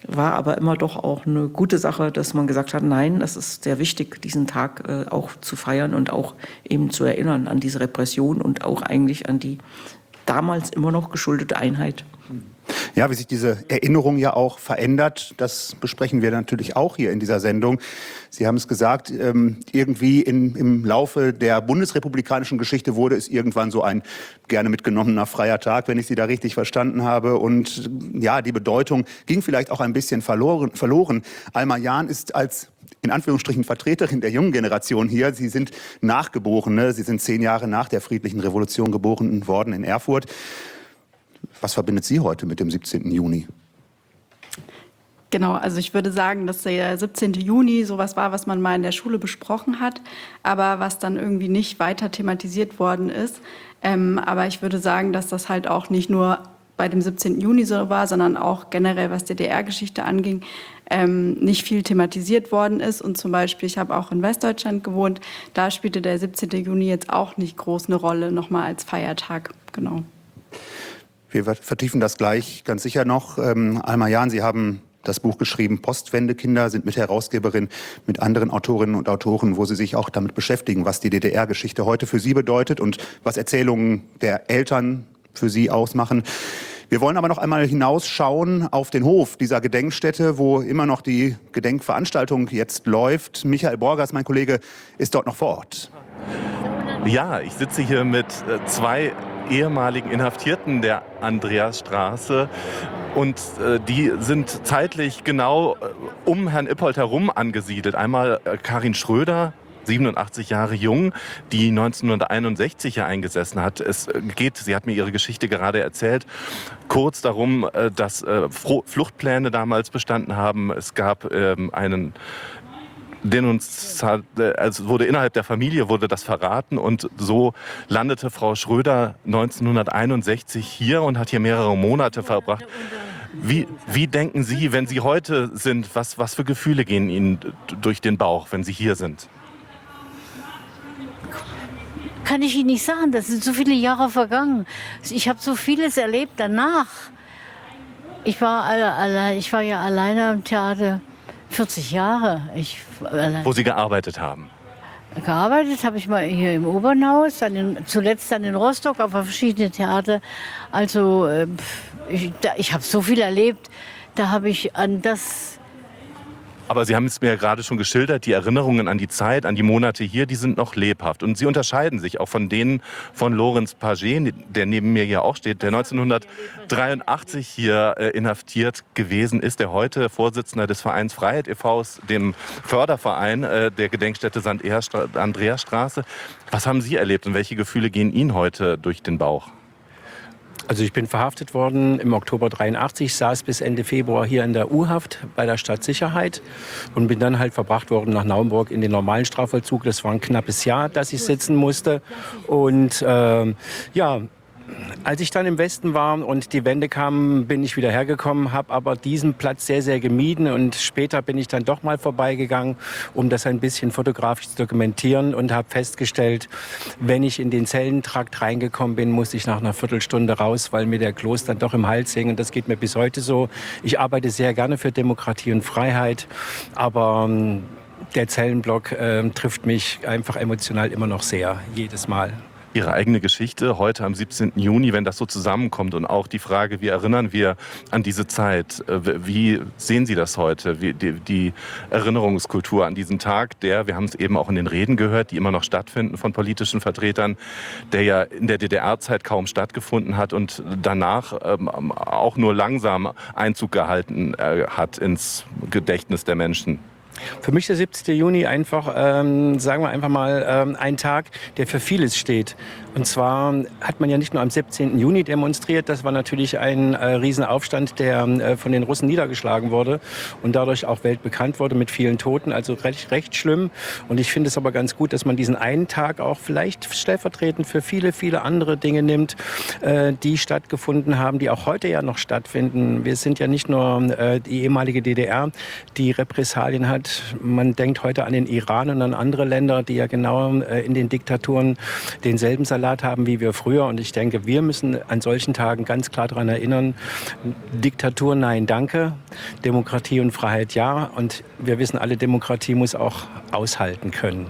War aber immer doch auch eine gute Sache, dass man gesagt hat, nein, das ist sehr wichtig, diesen Tag äh, auch zu feiern und auch eben zu erinnern an diese Repression und auch eigentlich an die damals immer noch geschuldete Einheit. Ja, wie sich diese Erinnerung ja auch verändert, das besprechen wir natürlich auch hier in dieser Sendung. Sie haben es gesagt, irgendwie in, im Laufe der bundesrepublikanischen Geschichte wurde es irgendwann so ein gerne mitgenommener freier Tag, wenn ich Sie da richtig verstanden habe. Und ja, die Bedeutung ging vielleicht auch ein bisschen verloren. verloren. Alma Jahn ist als in Anführungsstrichen Vertreterin der jungen Generation hier. Sie sind Nachgeborene, Sie sind zehn Jahre nach der friedlichen Revolution geboren worden in Erfurt. Was verbindet Sie heute mit dem siebzehnten Juni? Genau, also ich würde sagen, dass der siebzehnte Juni sowas war, was man mal in der Schule besprochen hat, aber was dann irgendwie nicht weiter thematisiert worden ist. Ähm, aber ich würde sagen, dass das halt auch nicht nur bei dem siebzehnten Juni so war, sondern auch generell, was D D R-Geschichte anging, ähm, nicht viel thematisiert worden ist. Und zum Beispiel, ich habe auch in Westdeutschland gewohnt, da spielte der siebzehnte Juni jetzt auch nicht groß eine Rolle, nochmal als Feiertag, genau. Wir vertiefen das gleich ganz sicher noch. Ähm, Alma Jahn, Sie haben das Buch geschrieben, Postwendekinder, sind Mitherausgeberin mit anderen Autorinnen und Autoren, wo Sie sich auch damit beschäftigen, was die D D R-Geschichte heute für Sie bedeutet und was Erzählungen der Eltern für Sie ausmachen. Wir wollen aber noch einmal hinausschauen auf den Hof dieser Gedenkstätte, wo immer noch die Gedenkveranstaltung jetzt läuft. Michael Borgers, mein Kollege, ist dort noch vor Ort. Ja, ich sitze hier mit zwei ehemaligen Inhaftierten der Andreasstraße. Und äh, die sind zeitlich genau äh, um Herrn Ippold herum angesiedelt. Einmal äh, Karin Schröder, siebenundachtzig Jahre jung, die neunzehnhunderteinundsechzig hier eingesessen hat. Es geht, sie hat mir ihre Geschichte gerade erzählt, kurz darum, äh, dass äh, Fluchtpläne damals bestanden haben. Es gab ähm, einen Denunziat, also wurde innerhalb der Familie wurde das verraten und so landete Frau Schröder neunzehnhunderteinundsechzig hier und hat hier mehrere Monate verbracht. Wie, wie denken Sie, wenn Sie heute sind, was, was für Gefühle gehen Ihnen durch den Bauch, wenn Sie hier sind? Kann ich Ihnen nicht sagen, das sind so viele Jahre vergangen. Ich habe so vieles erlebt danach. Ich war, alle, alle, ich war ja alleine am Theater. vierzig Jahre. Ich, äh, Wo Sie gearbeitet haben? Gearbeitet habe ich mal hier im Opernhaus, dann in, zuletzt dann in Rostock auf verschiedene Theater. Also äh, ich, ich habe so viel erlebt, da habe ich an das... Aber Sie haben es mir ja gerade schon geschildert, die Erinnerungen an die Zeit, an die Monate hier, die sind noch lebhaft. Und sie unterscheiden sich auch von denen von Lorenz Paget, der neben mir hier auch steht, der neunzehnhundertdreiundachtzig hier äh, inhaftiert gewesen ist, der heute Vorsitzender des Vereins Freiheit e V, dem Förderverein äh, der Gedenkstätte Sankt Andreasstraße. Was haben Sie erlebt und welche Gefühle gehen Ihnen heute durch den Bauch? Also ich bin verhaftet worden im Oktober dreiundachtzig, saß bis Ende Februar hier in der U-Haft bei der Stadtsicherheit und bin dann halt verbracht worden nach Naumburg in den normalen Strafvollzug. Das war ein knappes Jahr, dass ich sitzen musste. Und äh, ja, als ich dann im Westen war und die Wende kam, bin ich wieder hergekommen, habe aber diesen Platz sehr, sehr gemieden und später bin ich dann doch mal vorbeigegangen, um das ein bisschen fotografisch zu dokumentieren und habe festgestellt, wenn ich in den Zellentrakt reingekommen bin, musste ich nach einer Viertelstunde raus, weil mir der Kloß dann doch im Hals hing und das geht mir bis heute so. Ich arbeite sehr gerne für Demokratie und Freiheit, aber ähm, der Zellenblock äh, trifft mich einfach emotional immer noch sehr, jedes Mal. Ihre eigene Geschichte heute am siebzehnten Juni, wenn das so zusammenkommt und auch die Frage, wie erinnern wir an diese Zeit? Wie sehen Sie das heute? Wie die, die Erinnerungskultur an diesen Tag, der, wir haben es eben auch in den Reden gehört, die immer noch stattfinden von politischen Vertretern, der ja in der D D R-Zeit kaum stattgefunden hat und danach ähm, auch nur langsam Einzug gehalten äh, hat ins Gedächtnis der Menschen. Für mich ist der siebzehnte Juni einfach, ähm, sagen wir einfach mal, ähm, ein Tag, der für vieles steht. Und zwar hat man ja nicht nur am siebzehnten Juni demonstriert, das war natürlich ein äh, Riesenaufstand, der äh, von den Russen niedergeschlagen wurde und dadurch auch weltbekannt wurde mit vielen Toten, also recht, recht schlimm. Und ich finde es aber ganz gut, dass man diesen einen Tag auch vielleicht stellvertretend für viele, viele andere Dinge nimmt, äh, die stattgefunden haben, die auch heute ja noch stattfinden. Wir sind ja nicht nur äh, die ehemalige D D R, die Repressalien hat. Man denkt heute an den Iran und an andere Länder, die ja genau äh, in den Diktaturen denselben Salat Obstsalat haben wie wir früher. Und ich denke, wir müssen an solchen Tagen ganz klar daran erinnern, Diktatur nein, danke, Demokratie und Freiheit ja. Und wir wissen alle, Demokratie muss auch aushalten können.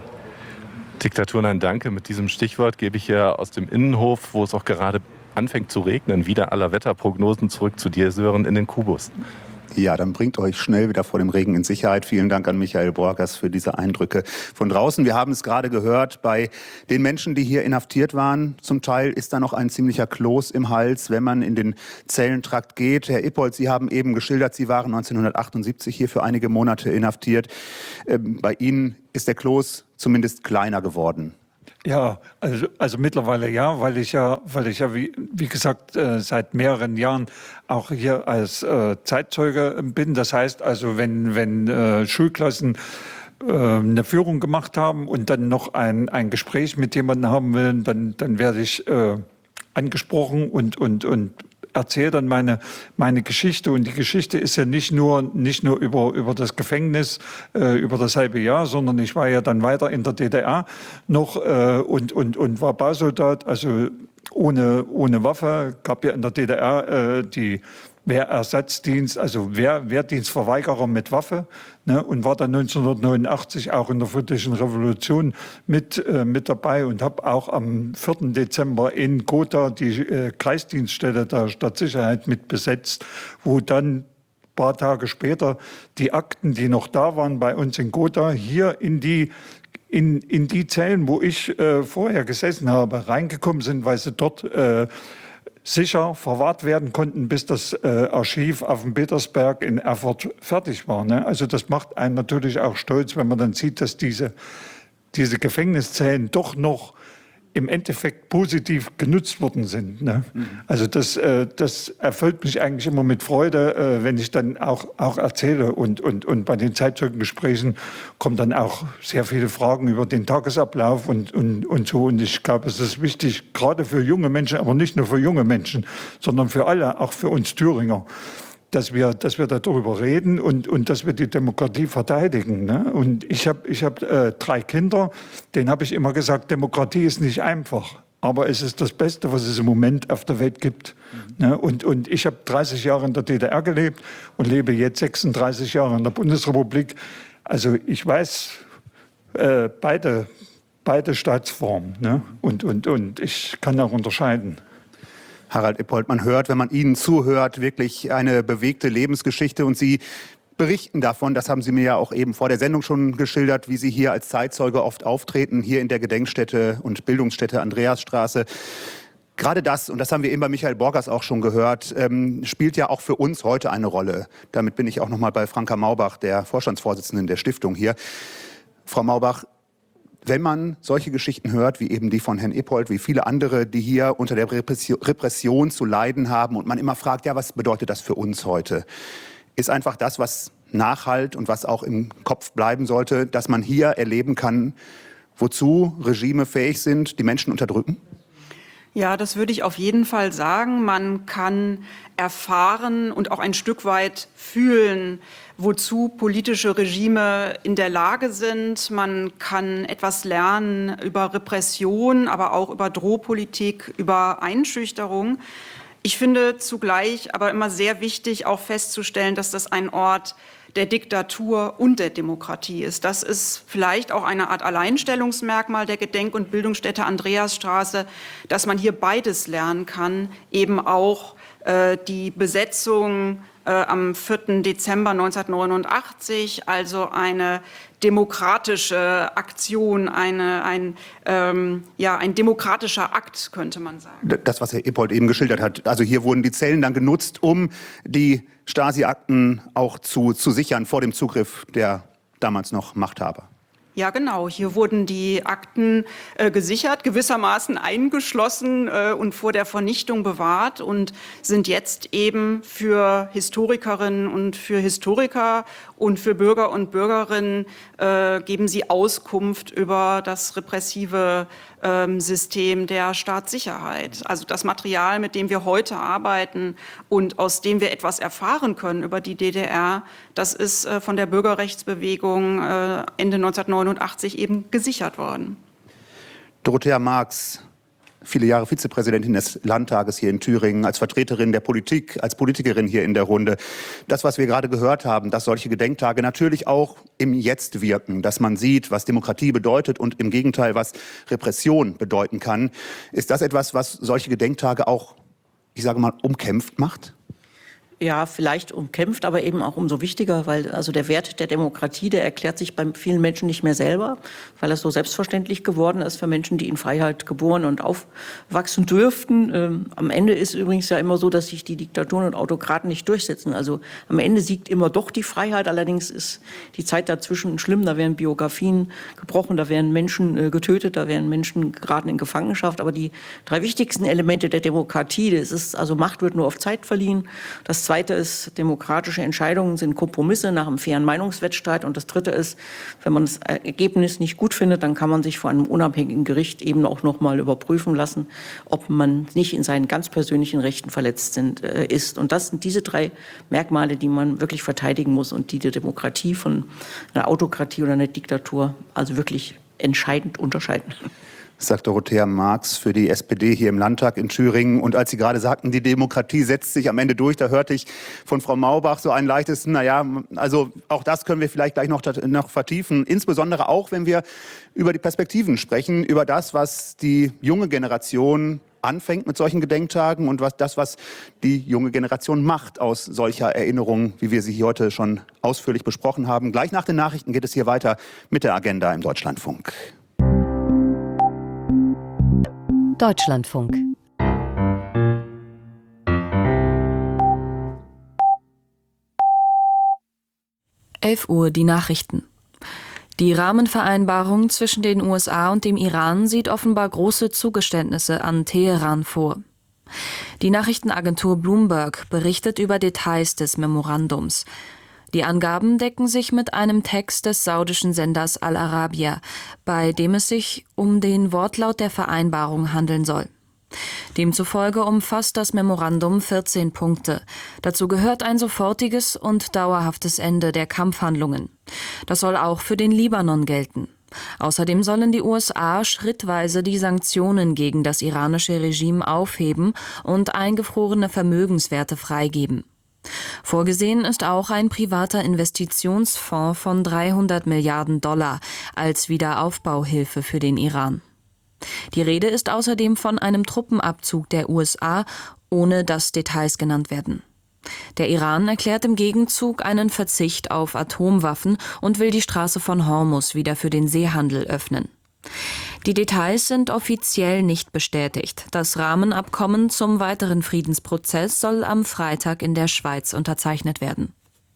Diktatur nein, danke. Mit diesem Stichwort gebe ich ja aus dem Innenhof, wo es auch gerade anfängt zu regnen, wieder aller Wetterprognosen zurück zu dir, Sören, in den Kubus. Ja, dann bringt euch schnell wieder vor dem Regen in Sicherheit. Vielen Dank an Michael Borgers für diese Eindrücke von draußen. Wir haben es gerade gehört, bei den Menschen, die hier inhaftiert waren, zum Teil ist da noch ein ziemlicher Kloß im Hals, wenn man in den Zellentrakt geht. Herr Ippold, Sie haben eben geschildert, Sie waren neunzehnhundertachtundsiebzig hier für einige Monate inhaftiert. Ähm, bei Ihnen ist der Kloß zumindest kleiner geworden. Ja, also, also mittlerweile ja, weil ich ja, weil ich ja wie, wie gesagt äh, seit mehreren Jahren auch hier als äh, Zeitzeuge bin. Das heißt also, wenn wenn äh, Schulklassen äh, eine Führung gemacht haben und dann noch ein ein Gespräch mit jemandem haben will, dann dann werde ich äh, angesprochen und und und erzähle dann meine meine Geschichte, und die Geschichte ist ja nicht nur nicht nur über über das Gefängnis äh, über das halbe Jahr, sondern ich war ja dann weiter in der D D R noch äh, und und und war Bausoldat, also ohne ohne Waffe. Gab ja in der D D R äh, die Wehrersatzdienst, also Wehr, Wehrdienstverweigerer mit Waffe, ne, und war dann neunzehnhundertneunundachtzig auch in der Friedlichen Revolution mit, äh, mit dabei und habe auch am vierten Dezember in Gotha die äh, Kreisdienststelle der Stadtsicherheit mit besetzt, wo dann ein paar Tage später die Akten, die noch da waren bei uns in Gotha, hier in die in, in die Zellen, wo ich äh, vorher gesessen habe, reingekommen sind, weil sie dort äh, sicher verwahrt werden konnten, bis das äh, Archiv auf dem Petersberg in Erfurt fertig war. Ne? Also das macht einen natürlich auch stolz, wenn man dann sieht, dass diese, diese Gefängniszellen doch noch im Endeffekt positiv genutzt worden sind. Ne? Mhm. Also das, äh, das erfüllt mich eigentlich immer mit Freude, äh, wenn ich dann auch, auch erzähle. Und, und, und bei den Zeitzeugengesprächen kommen dann auch sehr viele Fragen über den Tagesablauf und, und, und so. Und ich glaube, es ist wichtig, gerade für junge Menschen, aber nicht nur für junge Menschen, sondern für alle, auch für uns Thüringer, dass wir, dass wir darüber reden und, und dass wir die Demokratie verteidigen. Ne? Und ich habe ich hab, äh, drei Kinder, denen habe ich immer gesagt, Demokratie ist nicht einfach, aber es ist das Beste, was es im Moment auf der Welt gibt. Mhm. Ne? Und, und ich habe dreißig Jahre in der D D R gelebt und lebe jetzt sechsunddreißig Jahre in der Bundesrepublik. Also ich weiß äh, beide, beide Staatsformen, ne? und, und, und ich kann auch unterscheiden. Harald Ippold, man hört, wenn man Ihnen zuhört, wirklich eine bewegte Lebensgeschichte, und Sie berichten davon, das haben Sie mir ja auch eben vor der Sendung schon geschildert, wie Sie hier als Zeitzeuge oft auftreten, hier in der Gedenkstätte und Bildungsstätte Andreasstraße. Gerade das, und das haben wir eben bei Michael Borgers auch schon gehört, ähm, spielt ja auch für uns heute eine Rolle. Damit bin ich auch noch mal bei Franka Maubach, der Vorstandsvorsitzenden der Stiftung hier. Frau Maubach, wenn man solche Geschichten hört, wie eben die von Herrn Ippold, wie viele andere, die hier unter der Repression zu leiden haben, und man immer fragt, ja, was bedeutet das für uns heute, ist einfach das, was nachhalt und was auch im Kopf bleiben sollte, dass man hier erleben kann, wozu Regime fähig sind, die Menschen unterdrücken? Ja, das würde ich auf jeden Fall sagen. Man kann erfahren und auch ein Stück weit fühlen, wozu politische Regime in der Lage sind. Man kann etwas lernen über Repression, aber auch über Drohpolitik, über Einschüchterung. Ich finde zugleich aber immer sehr wichtig, auch festzustellen, dass das ein Ort der Diktatur und der Demokratie ist. Das ist vielleicht auch eine Art Alleinstellungsmerkmal der Gedenk- und Bildungsstätte Andreasstraße, dass man hier beides lernen kann, eben auch äh, die Besetzung äh, am vierten Dezember neunzehnhundertneunundachtzig, also eine demokratische Aktion, eine, ein, ähm, ja, ein demokratischer Akt, könnte man sagen. Das, was Herr Ippold eben geschildert hat, also hier wurden die Zellen dann genutzt, um die Stasi-Akten auch zu, zu sichern vor dem Zugriff der damals noch Machthaber. Ja, genau. Hier wurden die Akten äh, gesichert, gewissermaßen eingeschlossen äh, und vor der Vernichtung bewahrt und sind jetzt eben für Historikerinnen und für Historiker und für Bürger und Bürgerinnen, äh, geben sie Auskunft über das repressive ähm, System der Staatssicherheit. Also das Material, mit dem wir heute arbeiten und aus dem wir etwas erfahren können über die D D R, das ist äh, von der Bürgerrechtsbewegung äh, Ende neunzehnhundertneunundachtzig eben gesichert worden. Dorothea Marx, viele Jahre Vizepräsidentin des Landtages hier in Thüringen, als Vertreterin der Politik, als Politikerin hier in der Runde. Das, was wir gerade gehört haben, dass solche Gedenktage natürlich auch im Jetzt wirken, dass man sieht, was Demokratie bedeutet und im Gegenteil, was Repression bedeuten kann. Ist das etwas, was solche Gedenktage auch, ich sage mal, umkämpft macht? Ja, vielleicht umkämpft, aber eben auch umso wichtiger, weil also der Wert der Demokratie, der erklärt sich bei vielen Menschen nicht mehr selber, weil es so selbstverständlich geworden ist für Menschen, die in Freiheit geboren und aufwachsen dürften. Ähm, am Ende ist übrigens ja immer so, dass sich die Diktaturen und Autokraten nicht durchsetzen. Also am Ende siegt immer doch die Freiheit. Allerdings ist die Zeit dazwischen schlimm. Da werden Biografien gebrochen, da werden Menschen äh, getötet, da werden Menschen geraten in Gefangenschaft. Aber die drei wichtigsten Elemente der Demokratie, das ist also Macht wird nur auf Zeit verliehen. Das Das Zweite ist, demokratische Entscheidungen sind Kompromisse nach einem fairen Meinungswettstreit. Und das Dritte ist, wenn man das Ergebnis nicht gut findet, dann kann man sich vor einem unabhängigen Gericht eben auch noch mal überprüfen lassen, ob man nicht in seinen ganz persönlichen Rechten verletzt sind, äh, ist. Und das sind diese drei Merkmale, die man wirklich verteidigen muss und die die Demokratie von einer Autokratie oder einer Diktatur also wirklich entscheidend unterscheiden. Sagt Dorothea Marx für die S P D hier im Landtag in Thüringen. Und als Sie gerade sagten, die Demokratie setzt sich am Ende durch, da hörte ich von Frau Maubach so ein leichtes, naja, also auch das können wir vielleicht gleich noch, noch vertiefen. Insbesondere auch, wenn wir über die Perspektiven sprechen, über das, was die junge Generation anfängt mit solchen Gedenktagen und was das, was die junge Generation macht aus solcher Erinnerung, wie wir sie hier heute schon ausführlich besprochen haben. Gleich nach den Nachrichten geht es hier weiter mit der Agenda im Deutschlandfunk. Deutschlandfunk. elf Uhr die Nachrichten. Die Rahmenvereinbarung zwischen den U S A und dem Iran sieht offenbar große Zugeständnisse an Teheran vor. Die Nachrichtenagentur Bloomberg berichtet über Details des Memorandums. Die Angaben decken sich mit einem Text des saudischen Senders Al Arabiya, bei dem es sich um den Wortlaut der Vereinbarung handeln soll. Demzufolge umfasst das Memorandum vierzehn Punkte. Dazu gehört ein sofortiges und dauerhaftes Ende der Kampfhandlungen. Das soll auch für den Libanon gelten. Außerdem sollen die U S A schrittweise die Sanktionen gegen das iranische Regime aufheben und eingefrorene Vermögenswerte freigeben. Vorgesehen ist auch ein privater Investitionsfonds von dreihundert Milliarden Dollar als Wiederaufbauhilfe für den Iran. Die Rede ist außerdem von einem Truppenabzug der U S A, ohne dass Details genannt werden. Der Iran erklärt im Gegenzug einen Verzicht auf Atomwaffen und will die Straße von Hormuz wieder für den Seehandel öffnen. Die Details sind offiziell nicht bestätigt. Das Rahmenabkommen zum weiteren Friedensprozess soll am Freitag in der Schweiz unterzeichnet werden.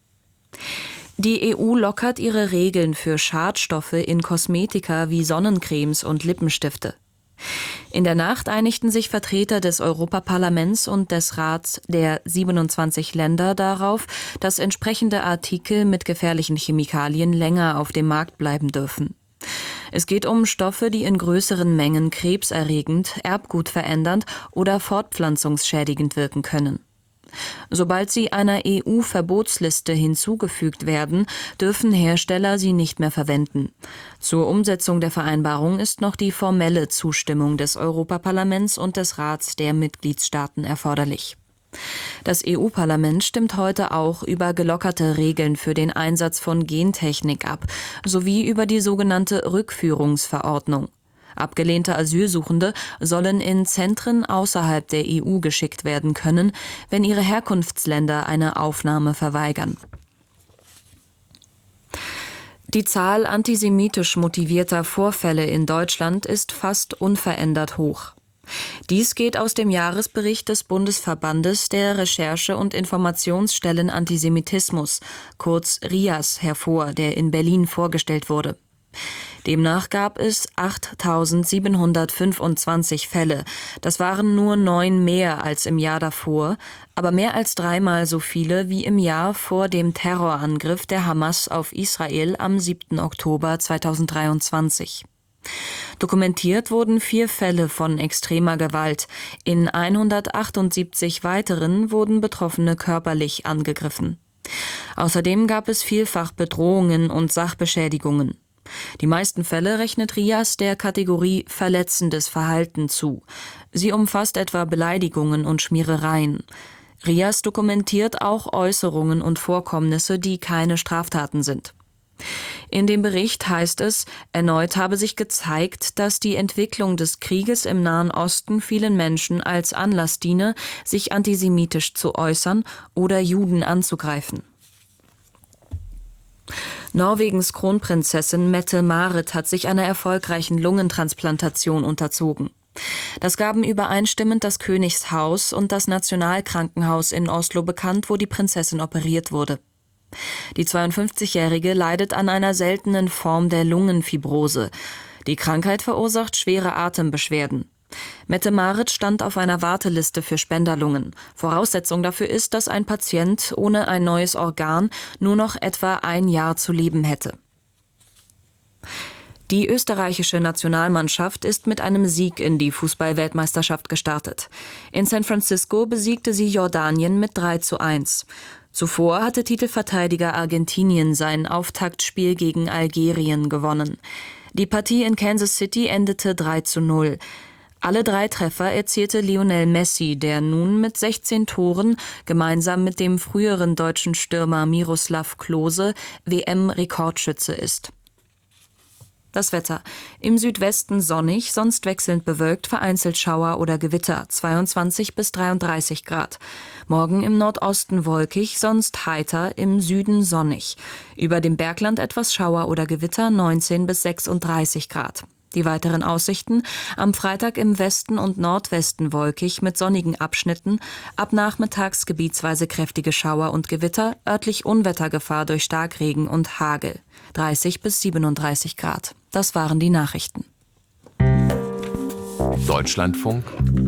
Die E U lockert ihre Regeln für Schadstoffe in Kosmetika wie Sonnencremes und Lippenstifte. In der Nacht einigten sich Vertreter des Europaparlaments und des Rats der siebenundzwanzig Länder darauf, dass entsprechende Artikel mit gefährlichen Chemikalien länger auf dem Markt bleiben dürfen. Es geht um Stoffe, die in größeren Mengen krebserregend, erbgutverändernd oder fortpflanzungsschädigend wirken können. Sobald sie einer E U-Verbotsliste hinzugefügt werden, dürfen Hersteller sie nicht mehr verwenden. Zur Umsetzung der Vereinbarung ist noch die formelle Zustimmung des Europaparlaments und des Rats der Mitgliedstaaten erforderlich. Das E U-Parlament stimmt heute auch über gelockerte Regeln für den Einsatz von Gentechnik ab, sowie über die sogenannte Rückführungsverordnung. Abgelehnte Asylsuchende sollen in Zentren außerhalb der E U geschickt werden können, wenn ihre Herkunftsländer eine Aufnahme verweigern. Die Zahl antisemitisch motivierter Vorfälle in Deutschland ist fast unverändert hoch. Dies geht aus dem Jahresbericht des Bundesverbandes der Recherche- und Informationsstellen Antisemitismus, kurz R I A S, hervor, der in Berlin vorgestellt wurde. Demnach gab es achttausendsiebenhundertfünfundzwanzig Fälle. Das waren nur neun mehr als im Jahr davor, aber mehr als dreimal so viele wie im Jahr vor dem Terrorangriff der Hamas auf Israel am siebten Oktober zweitausenddreiundzwanzig. Dokumentiert wurden vier Fälle von extremer Gewalt. In hundertachtundsiebzig weiteren wurden Betroffene körperlich angegriffen. Außerdem gab es vielfach Bedrohungen und Sachbeschädigungen. Die meisten Fälle rechnet Rias der Kategorie verletzendes Verhalten zu. Sie umfasst etwa Beleidigungen und Schmierereien. Rias dokumentiert auch Äußerungen und Vorkommnisse, die keine Straftaten sind. In dem Bericht heißt es, erneut habe sich gezeigt, dass die Entwicklung des Krieges im Nahen Osten vielen Menschen als Anlass diene, sich antisemitisch zu äußern oder Juden anzugreifen. Norwegens Kronprinzessin Mette-Marit hat sich einer erfolgreichen Lungentransplantation unterzogen. Das gaben übereinstimmend das Königshaus und das Nationalkrankenhaus in Oslo bekannt, wo die Prinzessin operiert wurde. Die zweiundfünfzigjährige leidet an einer seltenen Form der Lungenfibrose. Die Krankheit verursacht schwere Atembeschwerden. Mette-Marit stand auf einer Warteliste für Spenderlungen. Voraussetzung dafür ist, dass ein Patient ohne ein neues Organ nur noch etwa ein Jahr zu leben hätte. Die österreichische Nationalmannschaft ist mit einem Sieg in die Fußball-Weltmeisterschaft gestartet. In San Francisco besiegte sie Jordanien mit drei zu eins. Zuvor hatte Titelverteidiger Argentinien sein Auftaktspiel gegen Algerien gewonnen. Die Partie in Kansas City endete drei zu null. Alle drei Treffer erzielte Lionel Messi, der nun mit sechzehn Toren gemeinsam mit dem früheren deutschen Stürmer Miroslav Klose W M-Rekordschütze ist. Das Wetter. Im Südwesten sonnig, sonst wechselnd bewölkt, vereinzelt Schauer oder Gewitter, zweiundzwanzig bis dreiunddreißig Grad. Morgen im Nordosten wolkig, sonst heiter, im Süden sonnig. Über dem Bergland etwas Schauer oder Gewitter, neunzehn bis sechsunddreißig Grad. Die weiteren Aussichten: am Freitag im Westen und Nordwesten wolkig mit sonnigen Abschnitten, ab nachmittags gebietsweise kräftige Schauer und Gewitter, örtlich Unwettergefahr durch Starkregen und Hagel, dreißig bis siebenunddreißig Grad. Das waren die Nachrichten. Deutschlandfunk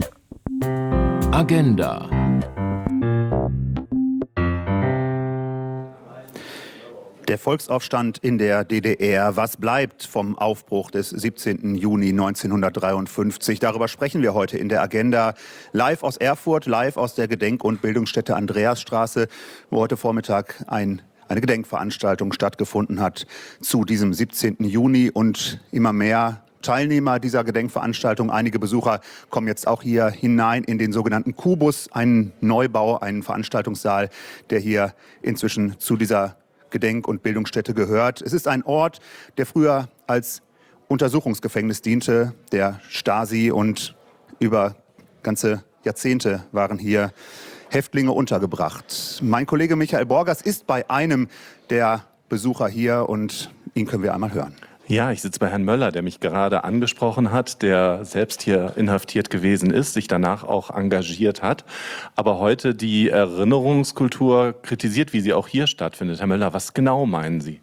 Agenda. Der Volksaufstand in der D D R. Was bleibt vom Aufbruch des siebzehnten Juni neunzehnhundertdreiundfünfzig? Darüber sprechen wir heute in der Agenda. Live aus Erfurt, live aus der Gedenk- und Bildungsstätte Andreasstraße, wo heute Vormittag ein eine Gedenkveranstaltung stattgefunden hat zu diesem siebzehnten Juni. Und immer mehr Teilnehmer dieser Gedenkveranstaltung, einige Besucher kommen jetzt auch hier hinein in den sogenannten Kubus, einen Neubau, einen Veranstaltungssaal, der hier inzwischen zu dieser Gedenk- und Bildungsstätte gehört. Es ist ein Ort, der früher als Untersuchungsgefängnis diente, der Stasi, und über ganze Jahrzehnte waren hier Häftlinge untergebracht. Mein Kollege Michael Borgers ist bei einem der Besucher hier und ihn können wir einmal hören. Ja, ich sitze bei Herrn Möller, der mich gerade angesprochen hat, der selbst hier inhaftiert gewesen ist, sich danach auch engagiert hat, aber heute die Erinnerungskultur kritisiert, wie sie auch hier stattfindet. Herr Möller, was genau meinen Sie?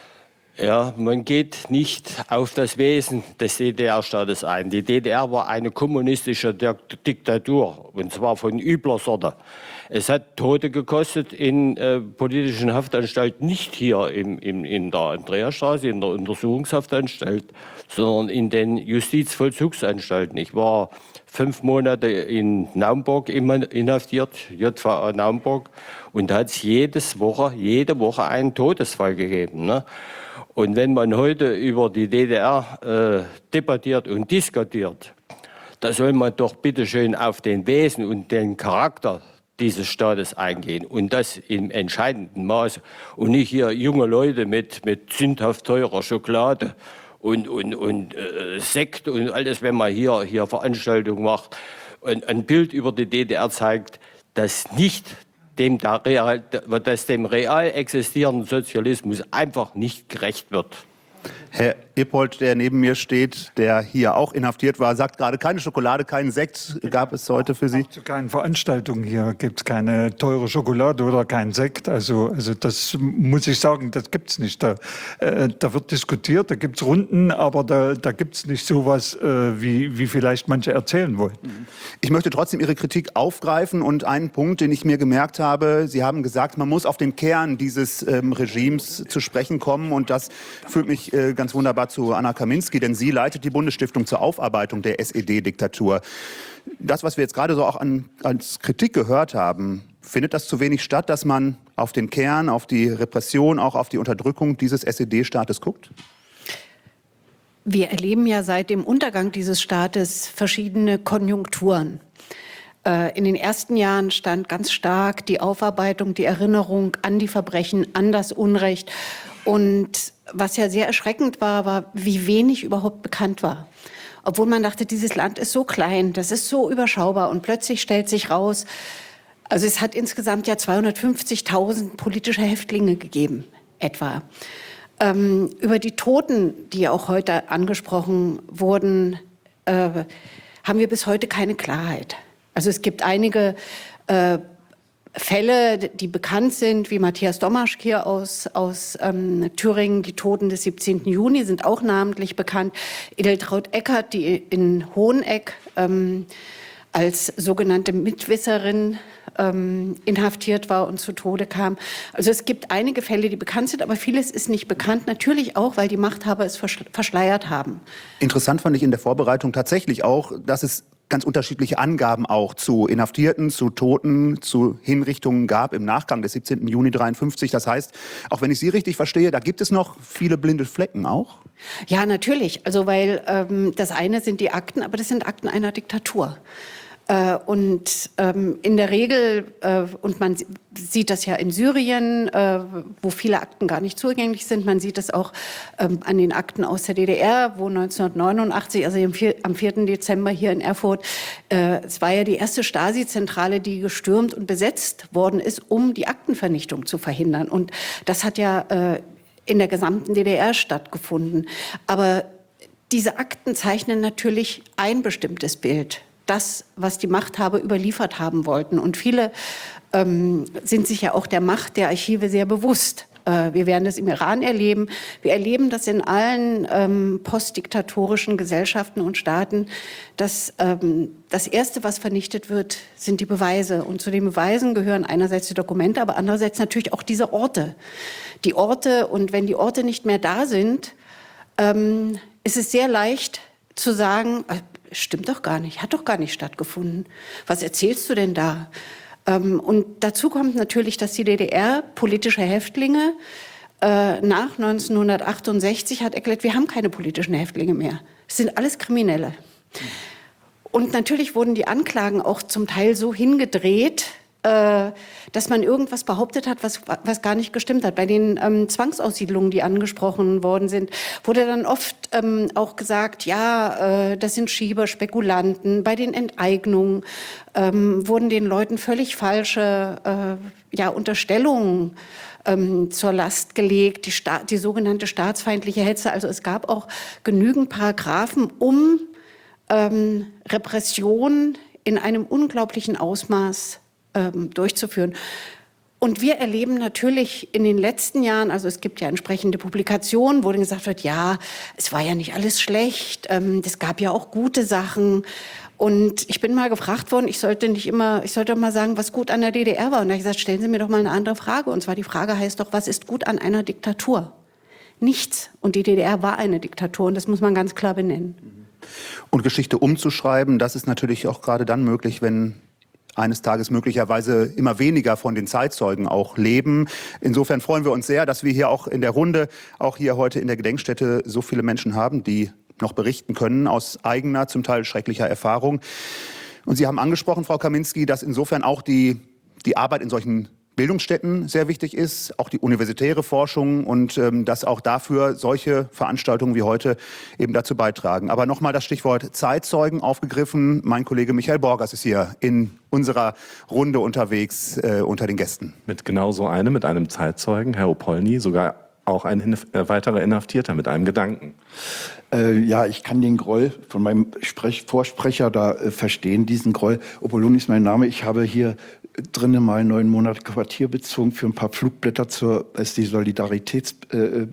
Ja, man geht nicht auf das Wesen des D D R-Staates ein. Die D D R war eine kommunistische Diktatur, und zwar von übler Sorte. Es hat Tote gekostet in äh, politischen Haftanstalten, nicht hier im, im, in der Andreasstraße, in der Untersuchungshaftanstalt, sondern in den Justizvollzugsanstalten. Ich war fünf Monate in Naumburg inhaftiert, J V A Naumburg, und da hat es jedes Woche, jede Woche einen Todesfall gegeben, ne? Und wenn man heute über die D D R äh, debattiert und diskutiert, da soll man doch bitte schön auf den Wesen und den Charakter dieses Staates eingehen, und das im entscheidenden Maße, und nicht hier junge Leute mit, mit sündhaft teurer Schokolade und, und, und äh, Sekt und alles, wenn man hier, hier Veranstaltungen macht, und ein Bild über die D D R zeigt, das nicht dem, der real, das dem real existierenden Sozialismus einfach nicht gerecht wird. Herr Ippold, der neben mir steht, der hier auch inhaftiert war, sagt gerade, keine Schokolade, keinen Sekt gab es heute für Sie? Zu keinen Veranstaltungen hier gibt es keine teure Schokolade oder keinen Sekt. Also, also das muss ich sagen, das gibt es nicht. Da, äh, da wird diskutiert, da gibt es Runden, aber da, da gibt es nicht sowas, äh, wie, wie vielleicht manche erzählen wollen. Ich möchte trotzdem Ihre Kritik aufgreifen und einen Punkt, den ich mir gemerkt habe, Sie haben gesagt, man muss auf den Kern dieses ähm, Regimes zu sprechen kommen, und das führt mich äh, ganz wunderbar zu Anna Kaminski, denn sie leitet die Bundesstiftung zur Aufarbeitung der S E D-Diktatur. Das, was wir jetzt gerade so auch an, als Kritik gehört haben, findet das zu wenig statt, dass man auf den Kern, auf die Repression, auch auf die Unterdrückung dieses S E D-Staates guckt? wir erleben ja seit dem Untergang dieses Staates verschiedene Konjunkturen. In den ersten Jahren stand ganz stark die Aufarbeitung, die Erinnerung an die Verbrechen, an das Unrecht. Und was ja sehr erschreckend war, war, wie wenig überhaupt bekannt war. Obwohl man dachte, dieses Land ist so klein, das ist so überschaubar. Und plötzlich stellt sich raus, also es hat insgesamt ja zweihundertfünfzigtausend politische Häftlinge gegeben, etwa. Ähm, über die Toten, die auch heute angesprochen wurden, äh, haben wir bis heute keine Klarheit. Also es gibt einige äh, Fälle, die bekannt sind, wie Matthias Domaschk hier aus, aus ähm, Thüringen. Die Toten des siebzehnten Juni sind auch namentlich bekannt. Edeltraud Eckert, die in Hoheneck ähm, als sogenannte Mitwisserin ähm, inhaftiert war und zu Tode kam. Also es gibt einige Fälle, die bekannt sind, aber vieles ist nicht bekannt. Natürlich auch, weil die Machthaber es verschleiert haben. Interessant fand ich in der Vorbereitung tatsächlich auch, dass es ganz unterschiedliche Angaben auch zu Inhaftierten, zu Toten, zu Hinrichtungen gab im Nachgang des siebzehnten Juni dreiundfünfzig. Das heißt, auch wenn ich Sie richtig verstehe, da gibt es noch viele blinde Flecken auch? Ja, natürlich. Also weil ähm, das eine sind die Akten, aber das sind Akten einer Diktatur. Äh, und ähm, in der Regel, äh, und man sieht das ja in Syrien, äh, wo viele Akten gar nicht zugänglich sind, man sieht das auch ähm, an den Akten aus der D D R, wo neunzehnhundertneunundachtzig, also am vierten Dezember hier in Erfurt, äh, es war ja die erste Stasi-Zentrale, die gestürmt und besetzt worden ist, um die Aktenvernichtung zu verhindern. Und das hat ja äh, in der gesamten D D R stattgefunden. Aber diese Akten zeichnen natürlich ein bestimmtes Bild. Das, was die Machthaber überliefert haben wollten. Und viele ähm, sind sich ja auch der Macht der Archive sehr bewusst. Äh, wir werden das im Iran erleben. Wir erleben das in allen ähm, postdiktatorischen Gesellschaften und Staaten. Dass, ähm, das Erste, was vernichtet wird, sind die Beweise. Und zu den Beweisen gehören einerseits die Dokumente, aber andererseits natürlich auch diese Orte. Die Orte, und wenn die Orte nicht mehr da sind, ähm, ist es sehr leicht zu sagen, stimmt doch gar nicht, hat doch gar nicht stattgefunden. Was erzählst du denn da? Ähm, und dazu kommt natürlich, dass die D D R politische Häftlinge äh, nach neunzehnhundertachtundsechzig hat erklärt, wir haben keine politischen Häftlinge mehr. Es sind alles Kriminelle. Und natürlich wurden die Anklagen auch zum Teil so hingedreht, äh, dass man irgendwas behauptet hat, was, was gar nicht gestimmt hat. Bei den ähm, Zwangsaussiedlungen, die angesprochen worden sind, wurde dann oft ähm, auch gesagt, ja, äh, das sind Schieber, Spekulanten. Bei den Enteignungen ähm, wurden den Leuten völlig falsche äh, ja, Unterstellungen ähm, zur Last gelegt, die, Sta- die sogenannte staatsfeindliche Hetze. Also es gab auch genügend Paragraphen, um ähm, Repression in einem unglaublichen Ausmaß durchzuführen. Und wir erleben natürlich in den letzten Jahren, also es gibt ja entsprechende Publikationen, wo dann gesagt wird, ja, es war ja nicht alles schlecht, es gab ja auch gute Sachen. Und ich bin mal gefragt worden, ich sollte nicht immer, ich sollte mal sagen, was gut an der D D R war. Und da habe ich gesagt, stellen Sie mir doch mal eine andere Frage. Und zwar die Frage heißt doch, was ist gut an einer Diktatur? Nichts. Und die D D R war eine Diktatur und das muss man ganz klar benennen. Und Geschichte umzuschreiben, das ist natürlich auch gerade dann möglich, wenn eines Tages möglicherweise immer weniger von den Zeitzeugen auch leben. Insofern freuen wir uns sehr, dass wir hier auch in der Runde, auch hier heute in der Gedenkstätte, so viele Menschen haben, die noch berichten können aus eigener, zum Teil schrecklicher Erfahrung. Und Sie haben angesprochen, Frau Kaminski, dass insofern auch die, die Arbeit in solchen Bildungsstätten sehr wichtig ist, auch die universitäre Forschung und ähm, dass auch dafür solche Veranstaltungen wie heute eben dazu beitragen. Aber nochmal das Stichwort Zeitzeugen aufgegriffen. Mein Kollege Michael Borgers ist hier in unserer Runde unterwegs äh, unter den Gästen. Mit genau so einem, mit einem Zeitzeugen, Herr Opolny, sogar auch ein äh, weiterer Inhaftierter mit einem Gedanken. Äh, ja, ich kann den Groll von meinem Sprech Vorsprecher da äh, verstehen, diesen Groll. Opolny ist mein Name. Ich habe hier drinnen mal neun Monate Quartier bezogen für ein paar Flugblätter zur, als die Solidaritäts, äh, äh,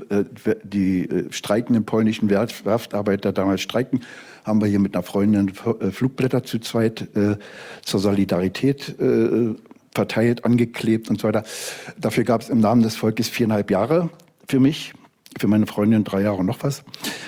die äh, streikenden polnischen Werf, Werftarbeiter damals streiken, haben wir hier mit einer Freundin äh, Flugblätter zu zweit äh, zur Solidarität äh, verteilt, angeklebt und so weiter. Dafür gab es im Namen des Volkes viereinhalb Jahre für mich, für meine Freundin drei Jahre und noch was.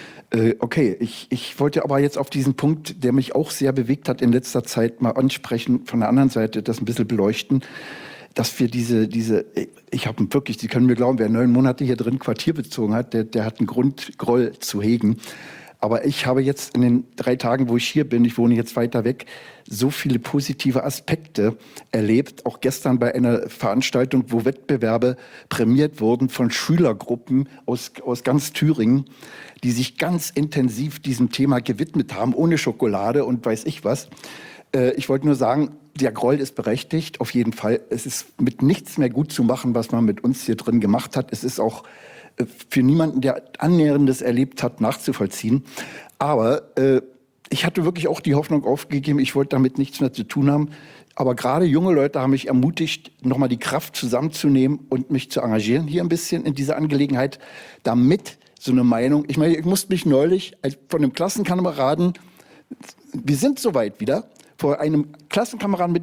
Okay, ich, ich wollte aber jetzt auf diesen Punkt, der mich auch sehr bewegt hat in letzter Zeit, mal ansprechen, von der anderen Seite das ein bisschen beleuchten, dass wir diese, diese ich habe wirklich, Sie können mir glauben, wer neun Monate hier drin Quartier bezogen hat, der, der hat einen Grund, Groll zu hegen. Aber ich habe jetzt in den drei Tagen, wo ich hier bin, ich wohne jetzt weiter weg, so viele positive Aspekte erlebt. Auch gestern bei einer Veranstaltung, wo Wettbewerbe prämiert wurden von Schülergruppen aus, aus ganz Thüringen, die sich ganz intensiv diesem Thema gewidmet haben, ohne Schokolade und weiß ich was. Äh, ich wollte nur sagen, der Groll ist berechtigt, auf jeden Fall. Es ist mit nichts mehr gut zu machen, was man mit uns hier drin gemacht hat. Es ist auch äh, für niemanden, der Annäherndes erlebt hat, nachzuvollziehen. Aber äh, ich hatte wirklich auch die Hoffnung aufgegeben, ich wollte damit nichts mehr zu tun haben. Aber gerade junge Leute haben mich ermutigt, nochmal die Kraft zusammenzunehmen und mich zu engagieren hier ein bisschen in dieser Angelegenheit, damit so eine Meinung, ich meine, ich musste mich neulich von einem Klassenkameraden, wir sind soweit wieder, vor einem Klassenkameraden mit